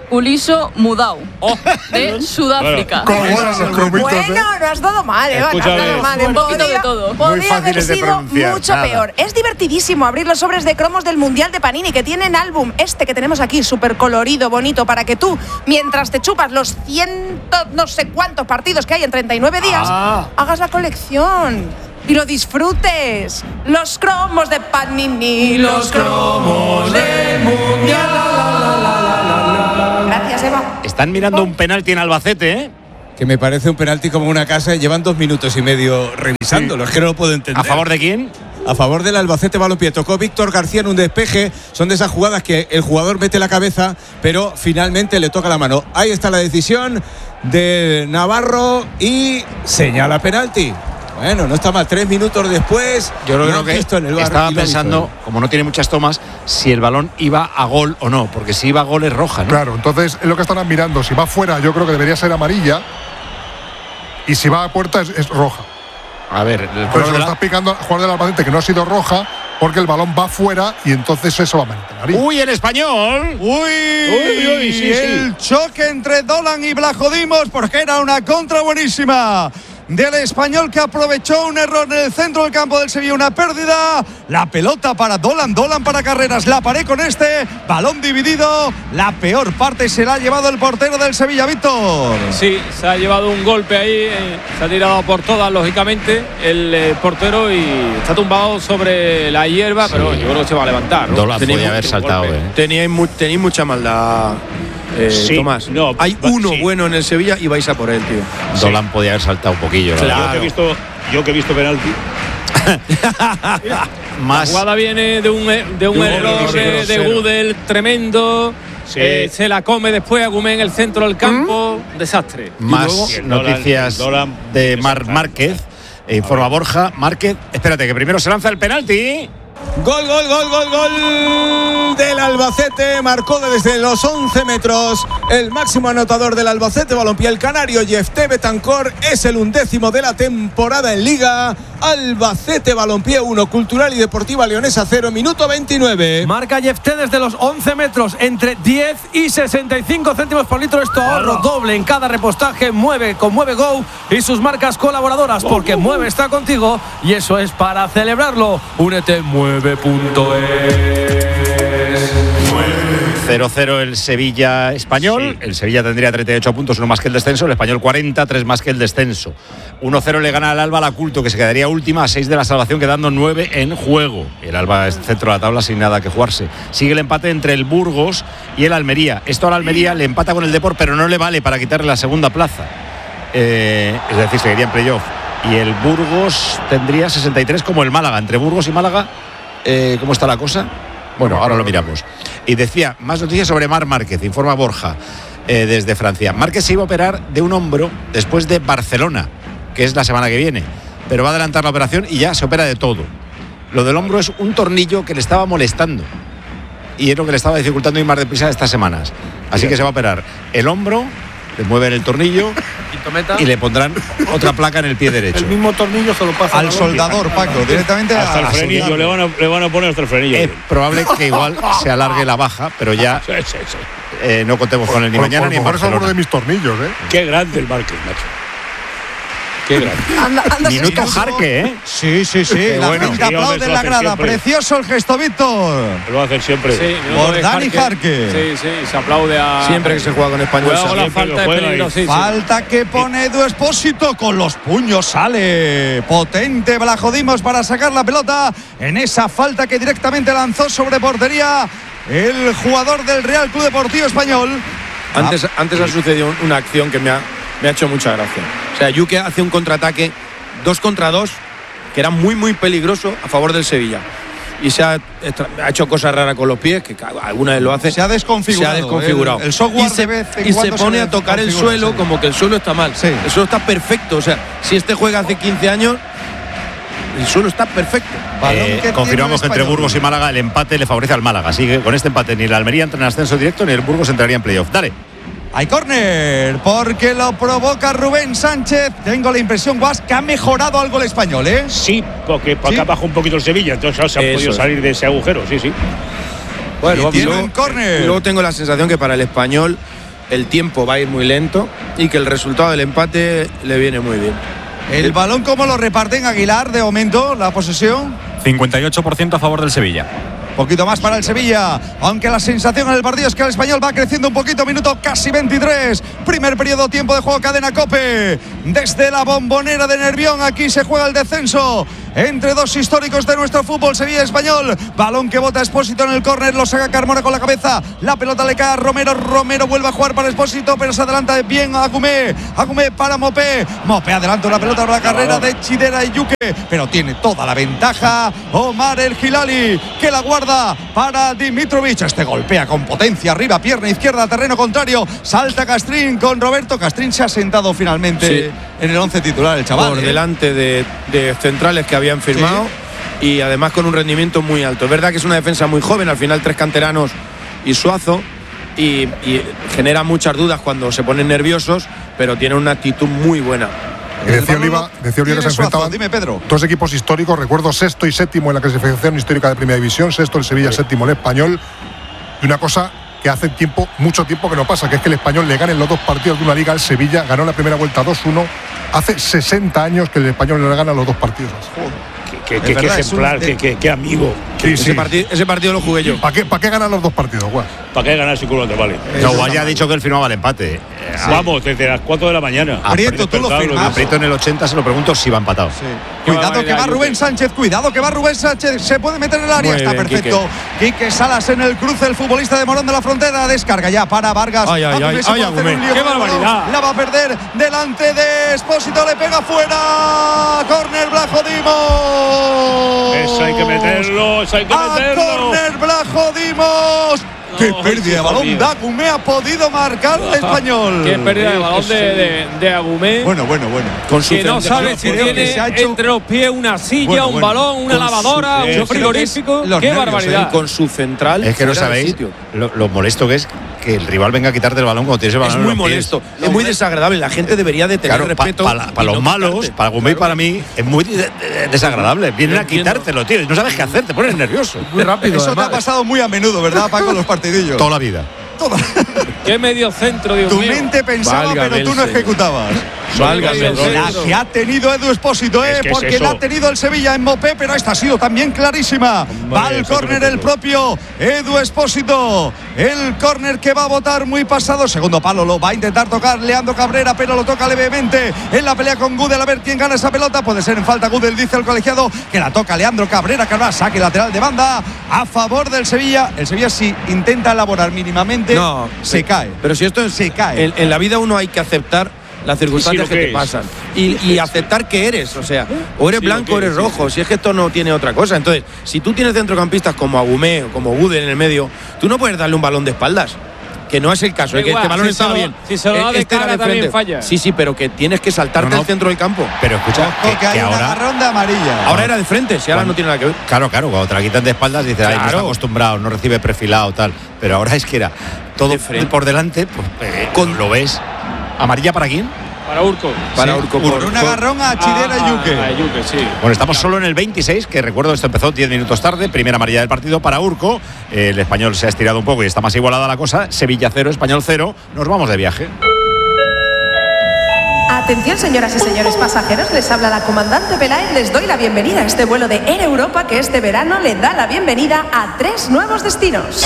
Speaker 14: Uliso Mudau, de Sudáfrica.
Speaker 15: Bueno, no has dado mal, no has dado mal.
Speaker 14: Un poquito de todo.
Speaker 15: Podría haber sido mucho peor. Es divertidísimo abrir los sobres de cromos del Mundial de Panini, que tienen álbum que tenemos aquí, súper colorido, bonito, para que tú, mientras te chupas los 100 no sé cuántos partidos que hay en 39 días, hagas la colección y lo disfrutes. Los cromos de Panini, los cromos del Mundial. Gracias, Eva.
Speaker 2: Están mirando un penalti en Albacete, ¿eh?
Speaker 9: Que me parece un penalti como una casa y llevan 2 minutos y medio revisándolo. Es que no lo puedo entender.
Speaker 2: ¿A favor de quién?
Speaker 9: A favor del Albacete Balompié. Tocó Víctor García en un despeje. Son de esas jugadas que el jugador mete la cabeza, pero finalmente le toca la mano. Ahí está la decisión de Navarro y señala penalti. Bueno, no está mal. 3 minutos después.
Speaker 2: Yo creo que estaba pensando, como no tiene muchas tomas, si el balón iba a gol o no, porque si iba a gol es roja, ¿no?
Speaker 8: Claro, entonces es lo que están mirando. Si va fuera, yo creo que debería ser amarilla. Y si va a puerta, es roja.
Speaker 2: A ver,
Speaker 8: pero lo está picando al jugador del Albacete, que no ha sido roja, porque el balón va fuera y entonces eso va a mantener.
Speaker 2: ¡Uy, el Español!
Speaker 4: ¡Uy! Sí, el choque entre Dolan y Blajodimos, porque era una contra buenísima del Español, que aprovechó un error en el centro del campo del Sevilla, una pérdida. La pelota para Dolan para Carreras, la paré con balón dividido. La peor parte se la ha llevado el portero del Sevilla, Víctor.
Speaker 6: Sí, se ha llevado un golpe ahí, se ha tirado por todas, lógicamente, el portero, y está tumbado sobre la hierba, pero yo creo que se va a levantar, ¿no?
Speaker 2: Dolan podía haber saltado.
Speaker 5: Tenéis mucha maldad.
Speaker 3: Sí,
Speaker 5: Tomás,
Speaker 3: no,
Speaker 5: hay uno bueno en el Sevilla y vais a por él, tío.
Speaker 2: Dolan podía haber saltado un poquillo.
Speaker 3: Claro. Yo que he visto penalti.
Speaker 6: La jugada viene de un error de Gudel tremendo. Sí. Se la come después Agumé en el centro del campo. Desastre.
Speaker 2: Más noticias de Márquez. Informa Borja. Márquez, espérate, que primero se lanza el penalti.
Speaker 9: Gol del Albacete. Marcó desde los 11 metros el máximo anotador del Albacete Balompié, el canario Yefté Betancor. Es el 11º de la temporada en Liga. Albacete Balompié 1, Cultural y Deportiva Leonesa 0, minuto 29.
Speaker 7: Marca Yefté desde los 11 metros, entre 10 y 65 céntimos por litro. Esto ahorro doble en cada repostaje. Mueve con Mueve Go y sus marcas colaboradoras, porque Mueve está contigo y eso es para celebrarlo. Únete Mueve.es.
Speaker 2: 0-0 el Sevilla Español. Sí. El Sevilla tendría 38 puntos, 1 más que el descenso. El Español 40, 3 más que el descenso. 1-0 le gana al Alba la Culto, que se quedaría última a 6 de la salvación, quedando 9 en juego. El Alba es centro de la tabla sin nada que jugarse. Sigue el empate entre el Burgos y el Almería. Esto al Almería le empata con el Depor, pero no le vale para quitarle la segunda plaza. Es decir, seguiría en playoff. Y el Burgos tendría 63 como el Málaga. Entre Burgos y Málaga, ¿cómo está la cosa? Bueno, ahora lo miramos. Y decía, más noticias sobre Marc Márquez, informa Borja desde Francia. Márquez se iba a operar de un hombro después de Barcelona, que es la semana que viene, pero va a adelantar la operación y ya se opera de todo. Lo del hombro es un tornillo que le estaba molestando y es lo que le estaba dificultando ir más deprisa estas semanas. Así que se va a operar el hombro, le mueven el tornillo y le pondrán otra placa en el pie derecho.
Speaker 8: El mismo tornillo se lo pasa
Speaker 4: al soldador, Paco, directamente
Speaker 3: hasta el frenillo. Le van a poner hasta el frenillo.
Speaker 2: Es probable que igual se alargue la baja, pero ya no contemos con él ni mañana ni en Barcelona.
Speaker 8: Es alguno de mis tornillos,
Speaker 3: Qué grande el Márquez, macho. Qué grande.
Speaker 2: Minuto Jarque, ¿eh?
Speaker 4: Sí. La gente aplaude en la grada. Siempre. Precioso el gesto, Víctor.
Speaker 3: Lo va a hacer siempre.
Speaker 4: Sí, por Dani Jarque.
Speaker 6: Sí, se aplaude a...
Speaker 5: Siempre que se juega con Español.
Speaker 6: La falta de peligro,
Speaker 4: falta que pone Edu Expósito. Con los puños sale potente Blajodimos para sacar la pelota en esa falta que directamente lanzó sobre portería el jugador del Real Club Deportivo Español.
Speaker 5: Antes ha sucedido una acción que me ha hecho mucha gracia. O sea, Yuke hace un contraataque 2 contra 2 que era muy peligroso a favor del Sevilla. Y se ha hecho cosas raras con los pies, que alguna vez lo hace.
Speaker 4: Se ha desconfigurado. El software
Speaker 5: y se pone a tocar el suelo, como que el suelo está mal. Sí. El suelo está perfecto. O sea, si este juega hace 15 años, el suelo está perfecto.
Speaker 2: Confirmamos que entre Burgos y Málaga el empate le favorece al Málaga. Así que con este empate ni el Almería entra en ascenso directo ni el Burgos entraría en playoff. Dale.
Speaker 4: Hay córner, porque lo provoca Rubén Sánchez. Tengo la impresión, Guas, que ha mejorado algo el Español, ¿eh?
Speaker 3: Sí, porque para acá bajó un poquito el Sevilla, entonces ahora se han podido salir de ese agujero, sí.
Speaker 5: Bueno,
Speaker 4: y luego,
Speaker 5: luego tengo la sensación que para el Español el tiempo va a ir muy lento y que el resultado del empate le viene muy bien.
Speaker 4: ¿El balón cómo lo reparten, Aguilar, de momento, la posesión?
Speaker 11: 58% a favor del Sevilla.
Speaker 4: Poquito más para el Sevilla, aunque la sensación en el partido es que el Español va creciendo un poquito, minuto casi 23, primer periodo, tiempo de juego, cadena COPE, desde la Bombonera de Nervión, aquí se juega el descenso entre dos históricos de nuestro fútbol, Sevilla Español, balón que bota Expósito en el córner, lo saca Carmona con la cabeza, la pelota le cae a Romero vuelve a jugar para Expósito, pero se adelanta bien a Agumé para Mopé adelanta una pelota para la carrera de Chidera y Yuque, pero tiene toda la ventaja Omar El Hilali, que la guarda para Dimitrovic, este golpea con potencia arriba, pierna izquierda, terreno contrario, salta Castrín con Roberto, Castrín se ha sentado finalmente en el 11 titular el chaval.
Speaker 5: Por delante de centrales que habían firmado y además con un rendimiento muy alto. Es verdad que es una defensa muy joven, al final 3 canteranos y Suazo, y genera muchas dudas cuando se ponen nerviosos, pero tiene una actitud muy buena.
Speaker 8: Y decía Oliva que se enfrentaban dos equipos históricos, recuerdo sexto y séptimo en la clasificación histórica de Primera División, sexto el Sevilla, séptimo el Español, y una cosa que hace mucho tiempo que no pasa, que es que el Español le gane en los 2 partidos de una liga al Sevilla, ganó la primera vuelta 2-1, hace 60 años que el Español le gana los 2 partidos.
Speaker 3: Qué ejemplar, qué amigo.
Speaker 5: Sí, ese partido lo jugué yo.
Speaker 8: ¿Para qué ganan los 2 partidos, Guas?
Speaker 3: ¿Para qué ganar si culo te vale?
Speaker 2: No, Guas ya ha dicho que él firmaba el empate.
Speaker 3: Vamos, desde las 4 de la mañana.
Speaker 4: Aprieto, tú lo firmas.
Speaker 2: Aprieto en el 80, se lo pregunto si va empatado.
Speaker 4: Cuidado que va Rubén Sánchez, se puede meter en el área, está perfecto. Quique Salas en el cruce, el futbolista de Morón de la Frontera, descarga ya para Vargas.
Speaker 6: ¡Qué barbaridad!
Speaker 4: La va a perder delante de Expósito, le pega fuera. Córner Blajo Dimos.
Speaker 3: Eso hay que meterlo,
Speaker 4: Córner Blajo Dimos. ¡Qué pérdida de balón! Agumé ha podido marcar el Español.
Speaker 6: ¡Qué pérdida de balón de Agumé!
Speaker 4: Bueno.
Speaker 6: Con que no sabe si tiene entre los pies una silla, un balón, una lavadora, un frigorífico. ¡Qué barbaridad!
Speaker 5: Con su central.
Speaker 2: Es que no sabéis lo molesto que es que el rival venga a quitarte el balón cuando tienes el balón.
Speaker 5: Es muy molesto, es muy desagradable. La gente debería de tener respeto.
Speaker 2: Para los malos, para Agumé y para mí, es muy desagradable. Vienen a quitártelo, tío. Y no sabes qué hacer, te pones nervioso.
Speaker 5: Muy rápido.
Speaker 4: Eso te ha pasado muy a menudo, ¿verdad, Paco? Los partidillos.
Speaker 2: Toda la vida.
Speaker 6: ¡Qué medio centro, Dios mío!
Speaker 4: Tu mente pensaba, pero tú no ejecutabas. La que ha tenido Edu Expósito, porque la ha tenido el Sevilla en Mopé, pero esta ha sido también clarísima. Va al córner el propio Edu Expósito. El córner que va a botar muy pasado. Segundo palo lo va a intentar tocar Leandro Cabrera, pero lo toca levemente en la pelea con Gudel. A ver quién gana esa pelota. Puede ser en falta Gudel, dice el colegiado, que la toca Leandro Cabrera, que ahora saque lateral de banda a favor del Sevilla. El Sevilla, si intenta elaborar mínimamente, se cae.
Speaker 5: Pero si esto se cae. En la vida uno hay que aceptar las circunstancias que te pasan y aceptar que eres, o sea, o eres blanco o eres rojo, si es que esto no tiene otra cosa. Entonces, si tú tienes centrocampistas como Agumé o como Gudel en el medio, tú no puedes darle un balón de espaldas, que no es el caso, que este balón estaba bien.
Speaker 6: Si se lo da de cara también falla.
Speaker 5: Sí, pero que tienes que saltarte al centro del campo.
Speaker 2: Pero escucha,
Speaker 4: que hay ahora, una agarrón de amarilla.
Speaker 5: Ahora era de frente, si ahora no tiene nada que ver.
Speaker 2: Claro, cuando te la quitan de espaldas dices, no está acostumbrado, no recibe perfilado, tal. Pero ahora es que era todo por delante, pues lo ves. ¿Amarilla para quién?
Speaker 6: Para Urco.
Speaker 4: Por un agarrón a Chidera y
Speaker 6: Yuque. Sí.
Speaker 2: Bueno, estamos solo en el 26, que recuerdo esto empezó 10 minutos tarde. Primera amarilla del partido para Urco. El Español se ha estirado un poco y está más igualada la cosa. Sevilla 0, Español 0. Nos vamos de viaje.
Speaker 15: Atención, señoras y señores pasajeros, les habla la comandante Peláez. Les doy la bienvenida a este vuelo de Air Europa, que este verano le da la bienvenida a 3 nuevos destinos.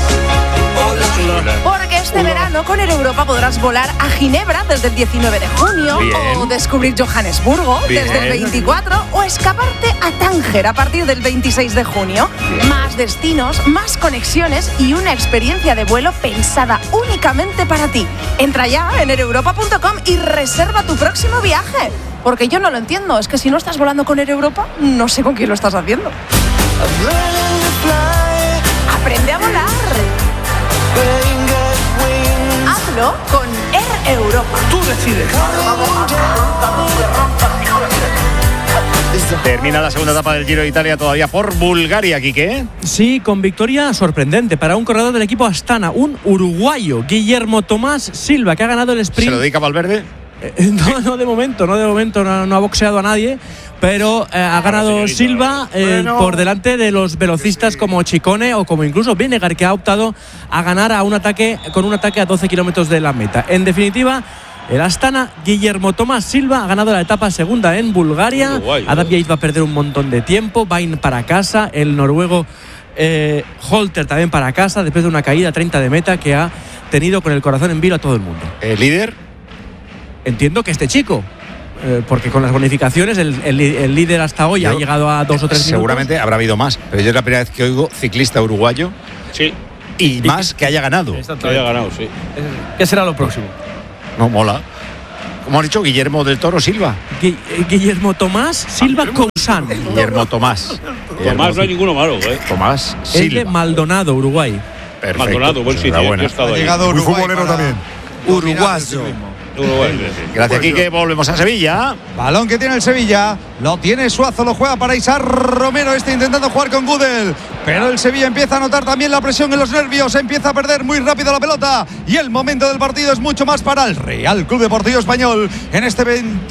Speaker 15: Porque este verano con Air Europa podrás volar a Ginebra desde el 19 de junio, o descubrir Johannesburgo desde el 24, o escaparte a Tánger a partir del 26 de junio. Más destinos, más conexiones y una experiencia de vuelo pensada únicamente para ti. Entra ya en aereuropa.com y reserva tu próximo viaje. Porque yo no lo entiendo, es que si no estás volando con Air Europa, no sé con quién lo estás haciendo. Aprende a volar. Hazlo con Air Europa.
Speaker 2: Tú decides. Termina la segunda etapa del Giro de Italia todavía por Bulgaria, Quique.
Speaker 7: Sí, con victoria sorprendente para un corredor del equipo Astana, un uruguayo, Guillermo Tomás Silva, que ha ganado el sprint.
Speaker 2: ¿Se lo dedica a Valverde?
Speaker 7: No, de momento no ha boxeado a nadie, pero ha ganado Silva por delante de los velocistas como Ciccone o como incluso Vinegar, que ha optado a ganar con un ataque a 12 kilómetros de la meta. En definitiva, el Astana, Guillermo Tomás Silva, ha ganado la etapa segunda en Bulgaria. Adam Yates va a perder un montón de tiempo, va a ir para casa. El noruego Holter también para casa, después de una caída 30 de meta que ha tenido con el corazón en vilo a todo el mundo.
Speaker 2: ¿El líder?
Speaker 7: Entiendo que este chico, porque con las bonificaciones el líder hasta hoy ha llegado a 2 o 3 minutos.
Speaker 2: Seguramente habrá habido más, pero yo es la primera vez que oigo ciclista uruguayo.
Speaker 3: Sí.
Speaker 2: Y más que haya ganado.
Speaker 3: Que haya ganado, sí.
Speaker 7: ¿Qué será lo próximo?
Speaker 2: No, mola. Como ha dicho, Guillermo del Toro Silva.
Speaker 7: Guillermo Tomás Silva Cousan.
Speaker 2: Guillermo Tomás.
Speaker 3: Tomás no hay ninguno malo,
Speaker 2: Tomás Silva.
Speaker 7: Es de Maldonado, Uruguay.
Speaker 2: Perfecto.
Speaker 3: Maldonado, buen sitio.
Speaker 4: Ha llegado Uruguay.
Speaker 8: Muy futbolero también.
Speaker 4: Uruguayo.
Speaker 2: Gracias, Quique. Volvemos a Sevilla.
Speaker 4: Balón que tiene el Sevilla. Lo tiene Suazo, lo juega para Isar Romero. Intentando jugar con Gudel. Pero el Sevilla empieza a notar también la presión en los nervios. Empieza a perder muy rápido la pelota. Y el momento del partido es mucho más para el Real Club Deportivo Español. En este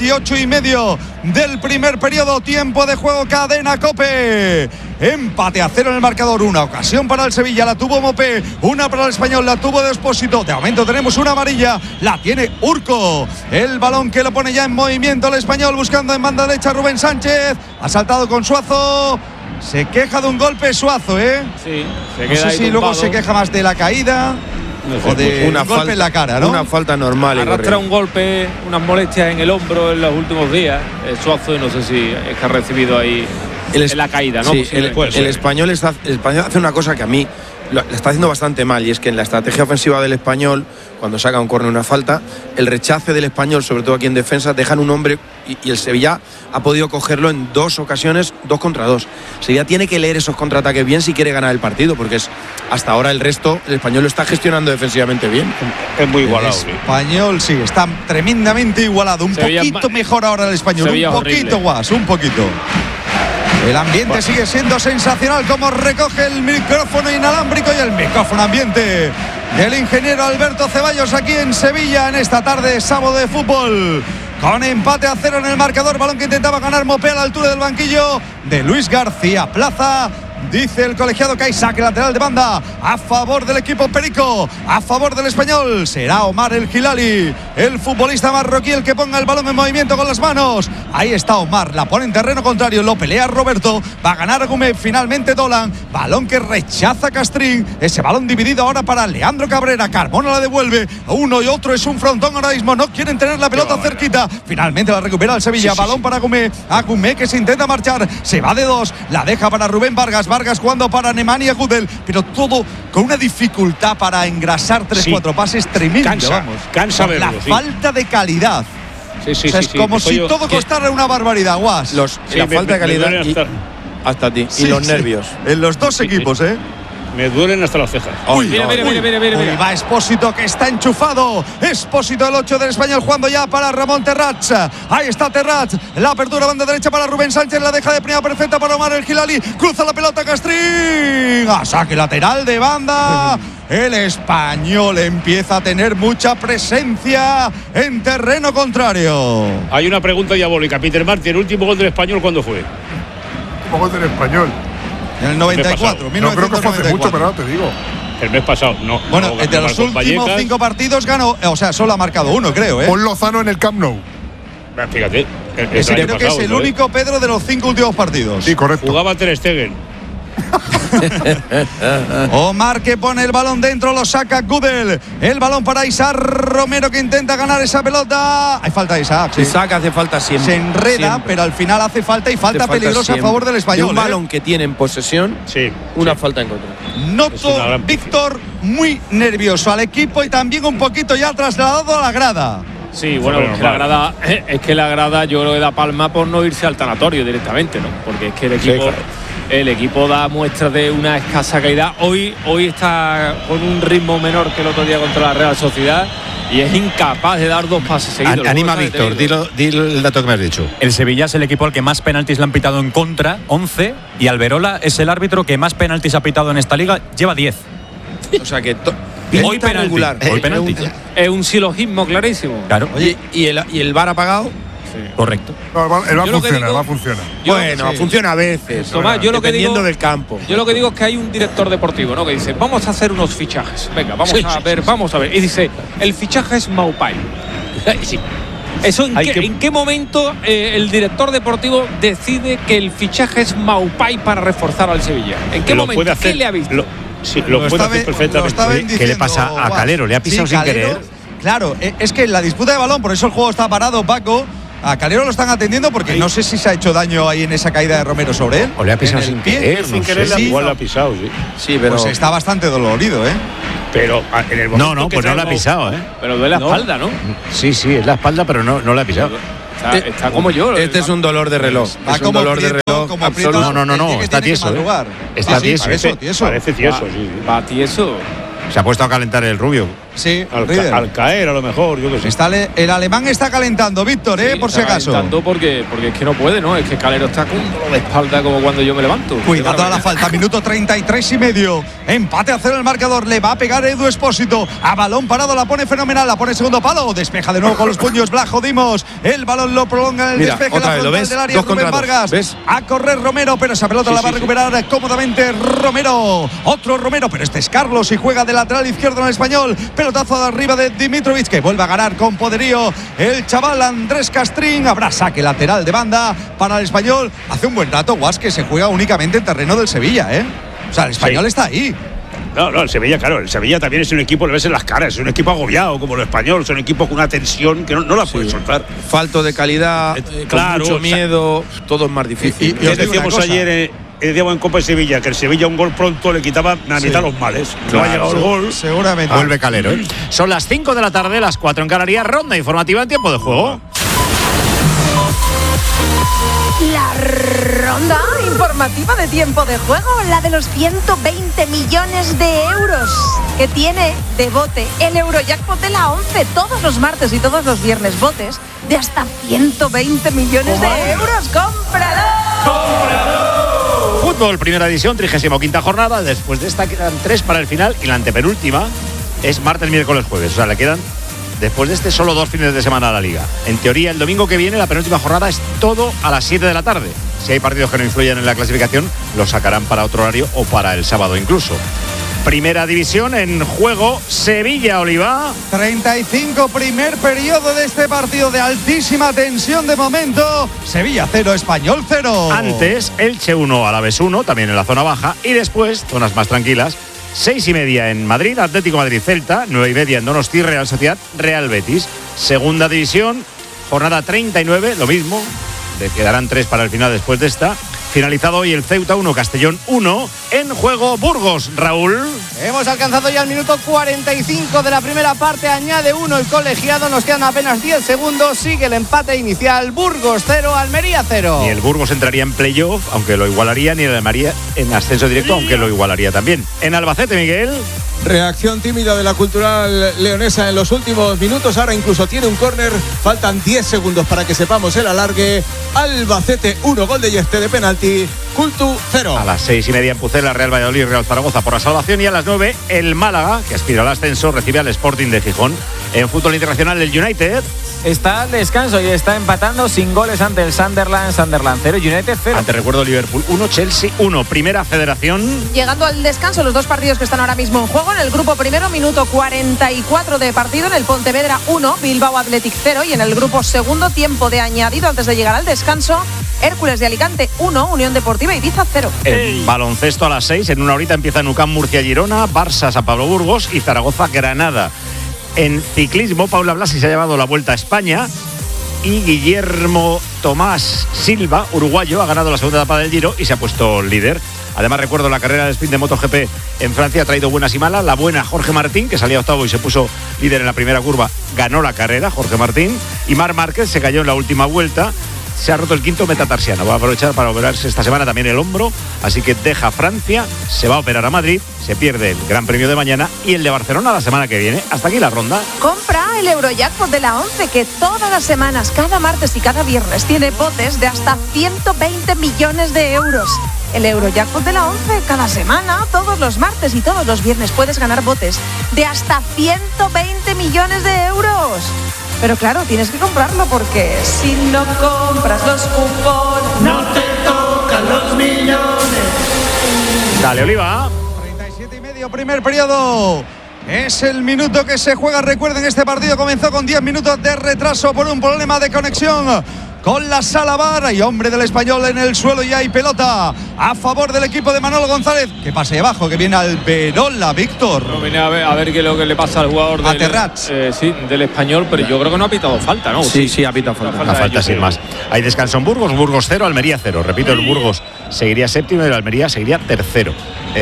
Speaker 4: 28,5 del primer periodo. Tiempo de juego, cadena COPE. Empate a 0 en el marcador. Una ocasión para el Sevilla. La tuvo Mopé. Una para el Español. La tuvo de Expósito. De momento tenemos una amarilla. La tiene Urco. El balón que lo pone ya en movimiento el Español. Buscando en banda derecha Rubén Sánchez. Ha saltado con Suazo. Se queja de un golpe Suazo,
Speaker 6: Sí, se
Speaker 4: queda. No sé si luego se queja más de la caída o de un golpe en la cara, ¿no?
Speaker 5: Una falta normal.
Speaker 6: Arrastra un golpe, unas molestias en el hombro en los últimos días. Suazo, y no sé si es que ha recibido ahí en la caída, ¿no?
Speaker 5: Sí, el español hace una cosa que a mí la está haciendo bastante mal, y es que en la estrategia ofensiva del Español, cuando saca un córner, una falta, el rechace del Español, sobre todo aquí en defensa, dejan un hombre, y el Sevilla ha podido cogerlo en 2 ocasiones, 2 contra 2. El Sevilla tiene que leer esos contraataques bien si quiere ganar el partido, porque hasta ahora el resto, el Español lo está gestionando defensivamente bien.
Speaker 3: Es muy igualado.
Speaker 4: El Español sí, está tremendamente igualado. Un poquito mejor ahora el Español, un poquito más, un poquito. El ambiente sigue siendo sensacional, como recoge el micrófono inalámbrico y el micrófono ambiente del ingeniero Alberto Ceballos aquí en Sevilla en esta tarde de sábado de fútbol. Con empate a 0 en el marcador, balón que intentaba ganar Mopé a la altura del banquillo de Luis García Plaza. Dice el colegiado que hay saque lateral de banda a favor del equipo perico, a favor del Español. Será Omar El Hilali, el futbolista marroquí, el que ponga el balón en movimiento con las manos. Ahí está Omar, la pone en terreno contrario, lo pelea Roberto, va a ganar Agumé, finalmente Dolan, balón que rechaza Castrín. Ese balón dividido ahora para Leandro Cabrera. Carmona la devuelve, uno y otro es un frontón ahora mismo, no quieren tener la pelota cerquita. Finalmente la recupera el Sevilla, balón para Agumé que se intenta marchar, se va de 2, la deja para Rubén Vargas jugando para Nemanja Gudel, pero todo con una dificultad para engrasar 3-4 pases tremendo.
Speaker 3: Cansa verlo,
Speaker 4: la falta de calidad. Es como si todo costara una barbaridad, Guas.
Speaker 5: La falta de calidad hasta ti. Y los nervios.
Speaker 4: En los dos equipos,
Speaker 3: Me duelen hasta las cejas.
Speaker 6: Mira.
Speaker 4: Va Expósito, que está enchufado. Expósito, el 8 del Español, jugando ya para Ramón Terrats. Ahí está Terrats. La apertura banda derecha para Rubén Sánchez. La deja de primera perfecta para Omar El Hilali. Cruza la pelota Castrín. A saque lateral de banda. El Español empieza a tener mucha presencia en terreno contrario.
Speaker 3: Hay una pregunta diabólica. Peter Martin, ¿el último gol del Español cuándo fue?
Speaker 8: El último gol del Español.
Speaker 4: En el 94,
Speaker 8: no creo que fue hace mucho, pero no te digo.
Speaker 3: El mes pasado, no.
Speaker 4: Bueno, entre los últimos 5 partidos ganó, o sea, solo ha marcado uno, creo,
Speaker 8: Pon Lozano en el Camp Nou.
Speaker 3: Fíjate.
Speaker 4: Ese creo que es el único, Pedro, de los 5 últimos partidos.
Speaker 8: Sí, correcto.
Speaker 3: Jugaba Ter Stegen.
Speaker 4: Omar que pone el balón dentro, lo saca Gudel. El balón para Isaac Romero, que intenta ganar esa pelota. Hay falta de Isaac.
Speaker 5: Isaac hace falta siempre.
Speaker 4: Se enreda, pero al final hace falta, y falta peligrosa siempre a favor del Español.
Speaker 5: Un balón que tiene en posesión, una falta en contra.
Speaker 4: Noto, Víctor, muy nervioso al equipo y también un poquito ya trasladado a la grada.
Speaker 6: Sí, bueno, es que la grada yo creo que da palma por no irse al tanatorio directamente, ¿no? Porque es que el equipo da muestras de una escasa calidad. Hoy está con un ritmo menor que el otro día contra la Real Sociedad y es incapaz de dar 2 pases seguidos.
Speaker 2: Anima a Víctor, dilo el dato que me has dicho.
Speaker 11: El Sevilla es el equipo al que más penaltis le han pitado en contra, 11, y Alberola es el árbitro que más penaltis ha pitado en esta liga, lleva 10.
Speaker 5: O sea que
Speaker 6: Hoy penalti.
Speaker 11: Hoy penalti.
Speaker 6: Es un silogismo clarísimo.
Speaker 11: Claro.
Speaker 5: Oye, ¿y el VAR apagado?
Speaker 11: Sí. Correcto.
Speaker 8: No, el VAR funciona.
Speaker 5: Bueno, funciona a veces.
Speaker 6: Tomás, yo lo que digo,
Speaker 5: dependiendo del campo.
Speaker 6: Yo lo que digo es que hay un director deportivo, ¿no? Que dice, vamos a hacer unos fichajes. Venga, vamos a ver. Y dice, el fichaje es Maupay. Sí. ¿Eso en qué momento el director deportivo decide que el fichaje es Maupay para reforzar al Sevilla? ¿En qué momento? ¿Qué le ha visto?
Speaker 3: Lo puede hacer perfectamente.
Speaker 2: ¿Qué le pasa a Calero? ¿Le ha pisado sin querer?
Speaker 4: Claro, es que la disputa de balón, por eso el juego está parado, Paco. A Calero lo están atendiendo porque no sé si se ha hecho daño ahí en esa caída de Romero sobre él.
Speaker 2: O le ha pisado sin querer.
Speaker 3: Sin querer, igual lo ha pisado, sí.
Speaker 4: Sí, pero pues está bastante dolorido, ¿eh?
Speaker 3: Pero en el momento
Speaker 2: no, pues no lo ha pisado, ¿eh?
Speaker 6: Pero duele la espalda, ¿no?
Speaker 2: Sí, es la espalda, pero no lo ha pisado.
Speaker 6: Está como yo.
Speaker 5: Este es un dolor de reloj.
Speaker 4: Va como un dolor de reloj.
Speaker 2: No, está tieso. Está tieso.
Speaker 3: Parece tieso, sí.
Speaker 6: Va tieso.
Speaker 2: Se ha puesto a calentar el rubio.
Speaker 4: Sí,
Speaker 3: al caer a lo mejor, yo qué sé.
Speaker 4: El alemán está calentando, Víctor, por si acaso.
Speaker 6: Calentando porque es que no puede, ¿no? Es que Calero está con un dolor de espalda como cuando yo me levanto.
Speaker 4: Cuidado a la falta, minuto 33 y medio. Empate a 0 el marcador, le va a pegar Edu Expósito. A balón parado, la pone fenomenal, la pone segundo palo. Despeja de nuevo con los puños Blajo Dimos. El balón lo prolonga en el despeje la frontal del área. Rubén Vargas. ¿Ves? A correr Romero, pero esa pelota la va a recuperar cómodamente Romero. Otro Romero, pero este es Carlos y juega de lateral izquierdo en el Español. Pelotazo de arriba de Dimitrovic, que vuelve a ganar con poderío el chaval Andrés Castrín. Habrá saque lateral de banda para el Español. Hace un buen rato, Guas, que se juega únicamente en terreno del Sevilla, O sea, el Español está ahí.
Speaker 3: No, el Sevilla, claro, el Sevilla también es un equipo, le ves en las caras, es un equipo agobiado como el Español, es un equipo con una tensión que no la puede soltar.
Speaker 5: Falto de calidad, con mucho miedo, todo es más difícil.
Speaker 3: Y decíamos ayer en Copa de Sevilla que el Sevilla un gol pronto le quitaba la mitad los males. No ha llegado el gol.
Speaker 4: Seguramente.
Speaker 2: Vuelve Calero. Son las 5 de la tarde, las 4 en Canarias. Ronda informativa en tiempo de juego.
Speaker 15: La ronda informativa de tiempo de juego, la de los 120 millones de euros que tiene de bote el Eurojackpot de la 11 todos los martes y todos los viernes, botes de hasta 120 millones de euros. ¡Cómpralo!
Speaker 2: Fútbol, primera edición, 35ª jornada. Después de esta quedan 3 para el final y la antepenúltima es martes, miércoles, jueves. O sea, le quedan después de este solo 2 fines de semana a la Liga. En teoría, el domingo que viene, la penúltima jornada, es todo a las 7 de la tarde. Si hay partidos que no influyen en la clasificación, los sacarán para otro horario o para el sábado incluso. Primera división en juego, Sevilla-Oliva.
Speaker 4: 35, primer periodo de este partido de altísima tensión de momento. Sevilla 0, Español 0.
Speaker 2: Antes, Elche 1, Alavés 1, también en la zona baja. Y después, zonas más tranquilas, 6:30 en Madrid, Atlético Madrid-Celta, 9:30 en Donosti, Real Sociedad, Real Betis. Segunda división, jornada 39, lo mismo, le quedarán 3 para el final después de esta. Finalizado hoy el Ceuta 1, Castellón 1, en juego Burgos, Raúl.
Speaker 10: Hemos alcanzado ya el minuto 45 de la primera parte, añade 1 el colegiado, nos quedan apenas 10 segundos, sigue el empate inicial, Burgos 0, Almería 0.
Speaker 2: Ni el Burgos entraría en playoff, aunque lo igualaría, ni el Almería en ascenso directo, aunque lo igualaría también. En Albacete, Miguel.
Speaker 9: Reacción tímida de la Cultural leonesa en los últimos minutos. Ahora incluso tiene un córner. Faltan 10 segundos para que sepamos el alargue. Albacete 1, gol de Yeste de penalti. Cultu 0.
Speaker 2: A las 6:30 en Pucela, Real Valladolid, Real Zaragoza por la salvación. Y a las 9 el Málaga, que aspira al ascenso, recibe al Sporting de Gijón. En fútbol internacional, el United
Speaker 11: está al descanso y está empatando sin goles ante el Sunderland 0, United 0.
Speaker 2: Antes recuerdo Liverpool 1, Chelsea 1, Primera Federación.
Speaker 15: Llegando al descanso, los dos partidos que están ahora mismo en juego. En el grupo primero, minuto 44 de partido. En el Pontevedra 1, Bilbao Athletic 0. Y en el grupo segundo, tiempo de añadido antes de llegar al descanso, Hércules de Alicante 1, Unión Deportiva Ibiza 0.
Speaker 2: El baloncesto a las 6, en una horita empieza UCAM Murcia Girona, Barça San Pablo Burgos y Zaragoza Granada. En ciclismo, Paula Blasi se ha llevado la Vuelta a España y Guillermo Tomás Silva, uruguayo, ha ganado la segunda etapa del Giro y se ha puesto líder. Además, recuerdo la carrera de sprint de MotoGP en Francia, ha traído buenas y malas. La buena, Jorge Martín, que salía octavo y se puso líder en la primera curva, ganó la carrera, Jorge Martín. Y Marc Márquez se cayó en la última vuelta. se ha roto el quinto metatarsiano. Va a aprovechar para operarse esta semana también el hombro, así que deja Francia, se va a operar a Madrid, se pierde el Gran Premio de mañana y el de Barcelona la semana que viene. Hasta aquí la ronda.
Speaker 15: Compra el Eurojackpot de la 11, que todas las semanas, cada martes y cada viernes, tiene botes de hasta 120 millones de euros. El Eurojackpot de la 11, cada semana, todos los martes y todos los viernes puedes ganar botes de hasta 120 millones de euros. Pero claro, tienes que comprarlo porque si no compras los cupones, no te tocan los millones.
Speaker 2: Dale, Oliva.
Speaker 4: 37,5, primer periodo. Es el minuto que se juega. Recuerden, este partido comenzó con 10 minutos de retraso por un problema de conexión con la sala VAR. Hay hombre del Español en el suelo y hay pelota a favor del equipo de Manolo González. Que pase abajo, que viene Alberola, Víctor.
Speaker 6: No, viene a ver qué es lo que le pasa al jugador del Español, pero yo creo que no ha pitado falta, ¿no?
Speaker 5: Sí, ha pitado falta.
Speaker 2: Una falta sin más. Hay descanso en Burgos 0, Almería 0. Repito, el Burgos seguiría séptimo y el Almería seguiría tercero.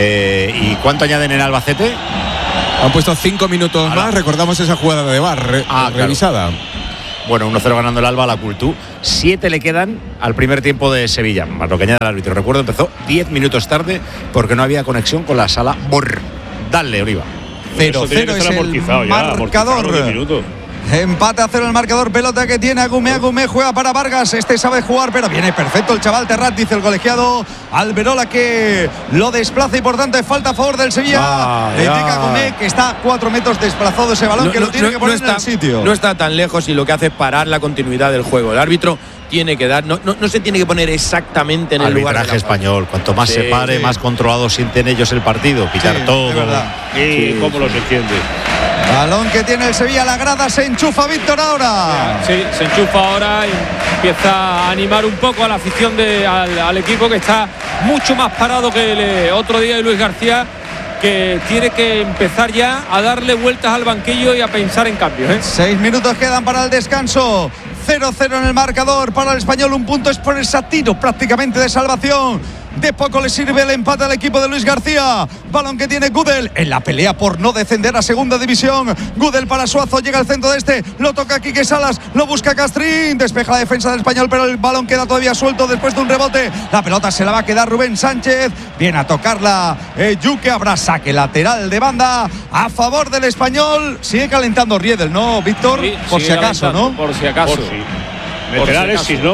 Speaker 2: ¿Y cuánto añaden en Albacete?
Speaker 9: Han puesto 5 minutos más. Recordamos esa jugada de VAR revisada.
Speaker 2: Claro. Bueno, 1-0 ganando el Alba a la Cultú. 7 le quedan al primer tiempo de Sevilla, más lo que añade el árbitro. Recuerdo, empezó 10 minutos tarde porque no había conexión con la sala BOR. Dale, Oliva.
Speaker 4: 0-0 es el marcador. Empate a 0 el marcador, pelota que tiene Agumé juega para Vargas, este sabe jugar, pero viene perfecto el chaval Terrat, dice el colegiado Alberola, que lo desplaza y por tanto es falta a favor del Sevilla. Le indica Agumé que está a 4 metros desplazado ese balón, que lo tiene que poner en el sitio.
Speaker 5: No está tan lejos y lo que hace es parar la continuidad del juego. El árbitro tiene que dar, no se tiene que poner exactamente en el lugar.
Speaker 2: Arbitraje español, cuanto más se pare, más controlado sienten ellos el partido, pitar todo.
Speaker 3: Y cómo los entiende.
Speaker 4: Balón que tiene el Sevilla, la grada se enchufa Víctor ahora.
Speaker 6: Sí, se enchufa ahora y empieza a animar un poco a la afición al equipo, que está mucho más parado que el otro día de Luis García, que tiene que empezar ya a darle vueltas al banquillo y a pensar en cambios.
Speaker 4: 6 minutos quedan para el descanso. 0-0 en el marcador para el Español. Un punto es por ese tiro prácticamente de salvación. De poco le sirve el empate al equipo de Luis García. Balón que tiene Gudel en la pelea por no descender a segunda división. Gudel para Suazo, llega al centro de este, lo toca Quique Salas, lo busca Castrín, despeja la defensa del Español, pero el balón queda todavía suelto después de un rebote. La pelota se la va a quedar Rubén Sánchez, viene a tocarla Yuque, habrá saque lateral de banda a favor del Español. Sigue calentando Riedel, ¿no, Víctor?
Speaker 6: Sí,
Speaker 4: por si acaso, ¿no?
Speaker 6: Por si acaso.
Speaker 3: Meterá Alexis, ¿no?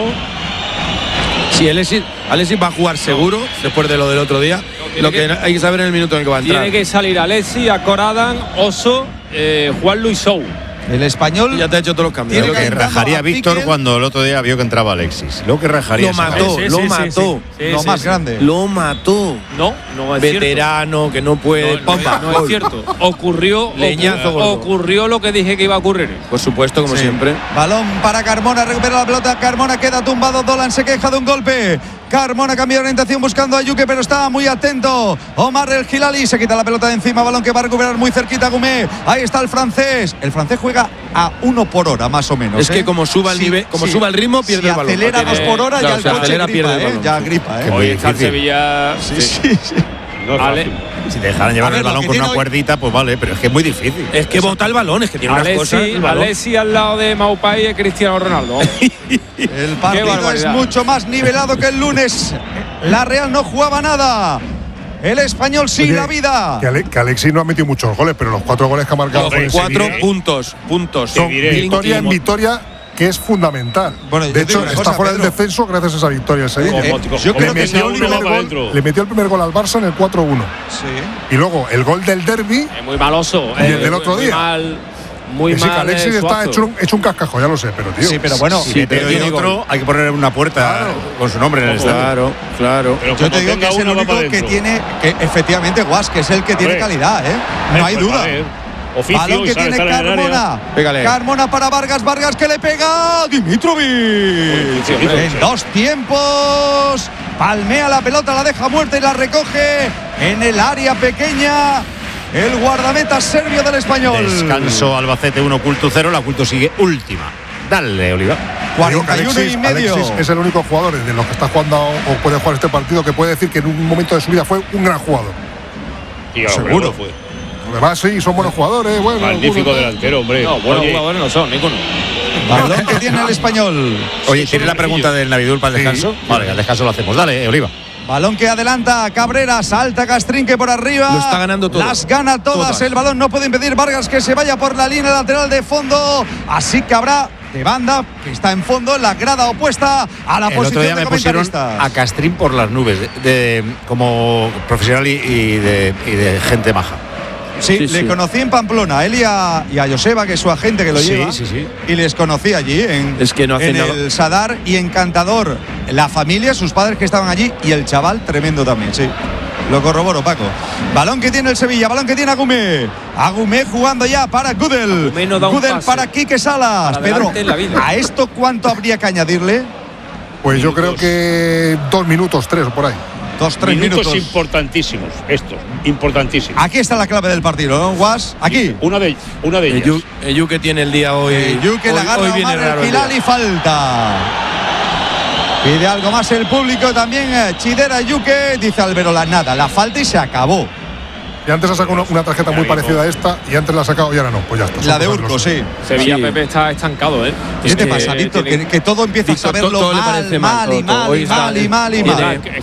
Speaker 5: Sí, Alexis va a jugar seguro después de lo del otro día. Lo que hay que saber en el minuto en el que va a entrar.
Speaker 6: Tiene que salir Alexis, Acoradan, Oso, Juan Luis Sou.
Speaker 4: El Español
Speaker 5: ya te ha hecho todos los cambios.
Speaker 2: Lo que rajaría Víctor cuando el otro día vio que entraba Alexis. Lo que rajaría.
Speaker 5: Lo mató.
Speaker 4: Lo más grande.
Speaker 5: Lo mató.
Speaker 6: No es
Speaker 5: veterano, cierto. Que no puede.
Speaker 6: No es cierto. Ocurrió lo que dije que iba a ocurrir.
Speaker 5: Por supuesto, como siempre.
Speaker 4: Balón para Carmona, recupera la pelota. Carmona queda tumbado. Dolan se queja de un golpe. Carmona cambia de orientación buscando a Yuque, pero está muy atento Omar El Hilali, se quita la pelota de encima, balón que va a recuperar muy cerquita Gumé. Ahí está el francés juega a 1 por hora más o menos.
Speaker 5: Es que como suba el nivel, suba el ritmo, pierde el balón.
Speaker 4: Si acelera 2 por hora, ya el coche gripa, ya gripa.
Speaker 6: Hoy está el Sevilla.
Speaker 4: Sí.
Speaker 2: No, si te dejaran llevar el balón con una cuerdita, pues vale, pero es que es muy difícil.
Speaker 5: Es que bota el balón, es que tiene unas cosas.
Speaker 6: Alexis al lado de Maupay y Cristiano Ronaldo.
Speaker 4: El partido es mucho más nivelado que el lunes. La Real no jugaba nada. El Español sí. Oye, la vida.
Speaker 8: Que Alexis no ha metido muchos goles, pero los 4 goles que ha marcado.
Speaker 5: 4 puntos.
Speaker 8: Son victoria en victoria, que es fundamental. Bueno, de hecho, está fuera del descenso gracias a esa victoria el Sevilla.
Speaker 4: Yo creo que
Speaker 8: le metió el primer gol al Barça en el 4-1.
Speaker 4: Sí.
Speaker 8: Y luego el gol del derbi.
Speaker 6: Muy maloso.
Speaker 8: Y el del otro día.
Speaker 6: Muy mal.
Speaker 8: Que Alexis está hecho un cascajo, ya lo sé, pero tío.
Speaker 4: Sí, pero bueno.
Speaker 2: Pero tiene otro, hay que poner una puerta con su nombre en el estadio.
Speaker 5: Claro.
Speaker 4: Pero yo te digo que es el único que tiene, que efectivamente Guas, que es el que tiene calidad, No hay duda. Balón que tiene Carmona. Carmona para Vargas que le pega Dimitrovic. En 2 tiempos. Palmea la pelota, la deja muerta y la recoge en el área pequeña. El guardameta serbio del Español.
Speaker 2: Descanso Albacete 1, Cultu 0. La Cultu sigue última. Dale, Oliva.
Speaker 4: 41,5.
Speaker 8: Alexis es el único jugador de los que está jugando o puede jugar este partido que puede decir que en un momento de su vida fue un gran jugador.
Speaker 3: Seguro fue.
Speaker 8: Además, sí, son buenos jugadores.
Speaker 3: Magnífico delantero, hombre.
Speaker 6: No, buenos jugadores no son, ninguno.
Speaker 4: Balón que tiene el Español.
Speaker 2: Oye, ¿tienes la pregunta del Navidul para el descanso? Sí. Vale, al descanso lo hacemos. Dale, Oliva.
Speaker 4: Balón que adelanta Cabrera, salta Castrinque por arriba.
Speaker 5: Lo está ganando todo.
Speaker 4: Las gana todas. El balón no puede impedir Vargas que se vaya por la línea lateral de fondo. Así que habrá de banda que está en fondo en la grada opuesta a la posición de comentaristas.
Speaker 2: A Castrín por las nubes como profesional y de gente maja.
Speaker 4: Sí, le conocí en Pamplona, él y a Joseba, que es su agente que lo lleva.
Speaker 2: Sí.
Speaker 4: Y les conocí allí en el Sadar, y encantador. La familia, sus padres que estaban allí, y el chaval tremendo también, sí. Lo corroboro, Paco. Balón que tiene el Sevilla, balón que tiene Agumé. Agumé jugando ya para Gudel. Gudel para Quique Salas. Pedro, ¿a esto cuánto habría que añadirle?
Speaker 8: Pues yo creo que 2 minutos, 3 o por ahí.
Speaker 4: 2-3 minutos
Speaker 3: importantísimos, estos, importantísimos.
Speaker 4: Aquí está la clave del partido, ¿no, Guas? Aquí.
Speaker 3: Una de ellas.
Speaker 5: Yuke tiene el día hoy.
Speaker 4: Yuke la agarra Omar el Hilal y falta. Pide algo más el público también. Chidera Yuke, dice Alberola, nada, la falta y se acabó.
Speaker 8: Y antes ha sacado una tarjeta muy parecida a esta, y antes la ha sacado y ahora no, pues ya está.
Speaker 4: La de Urco, sí.
Speaker 6: Sevilla, Pepe está estancado, ¿eh?
Speaker 4: ¿Qué te pasa, Víctor? Que todo empieza a saberlo mal. Es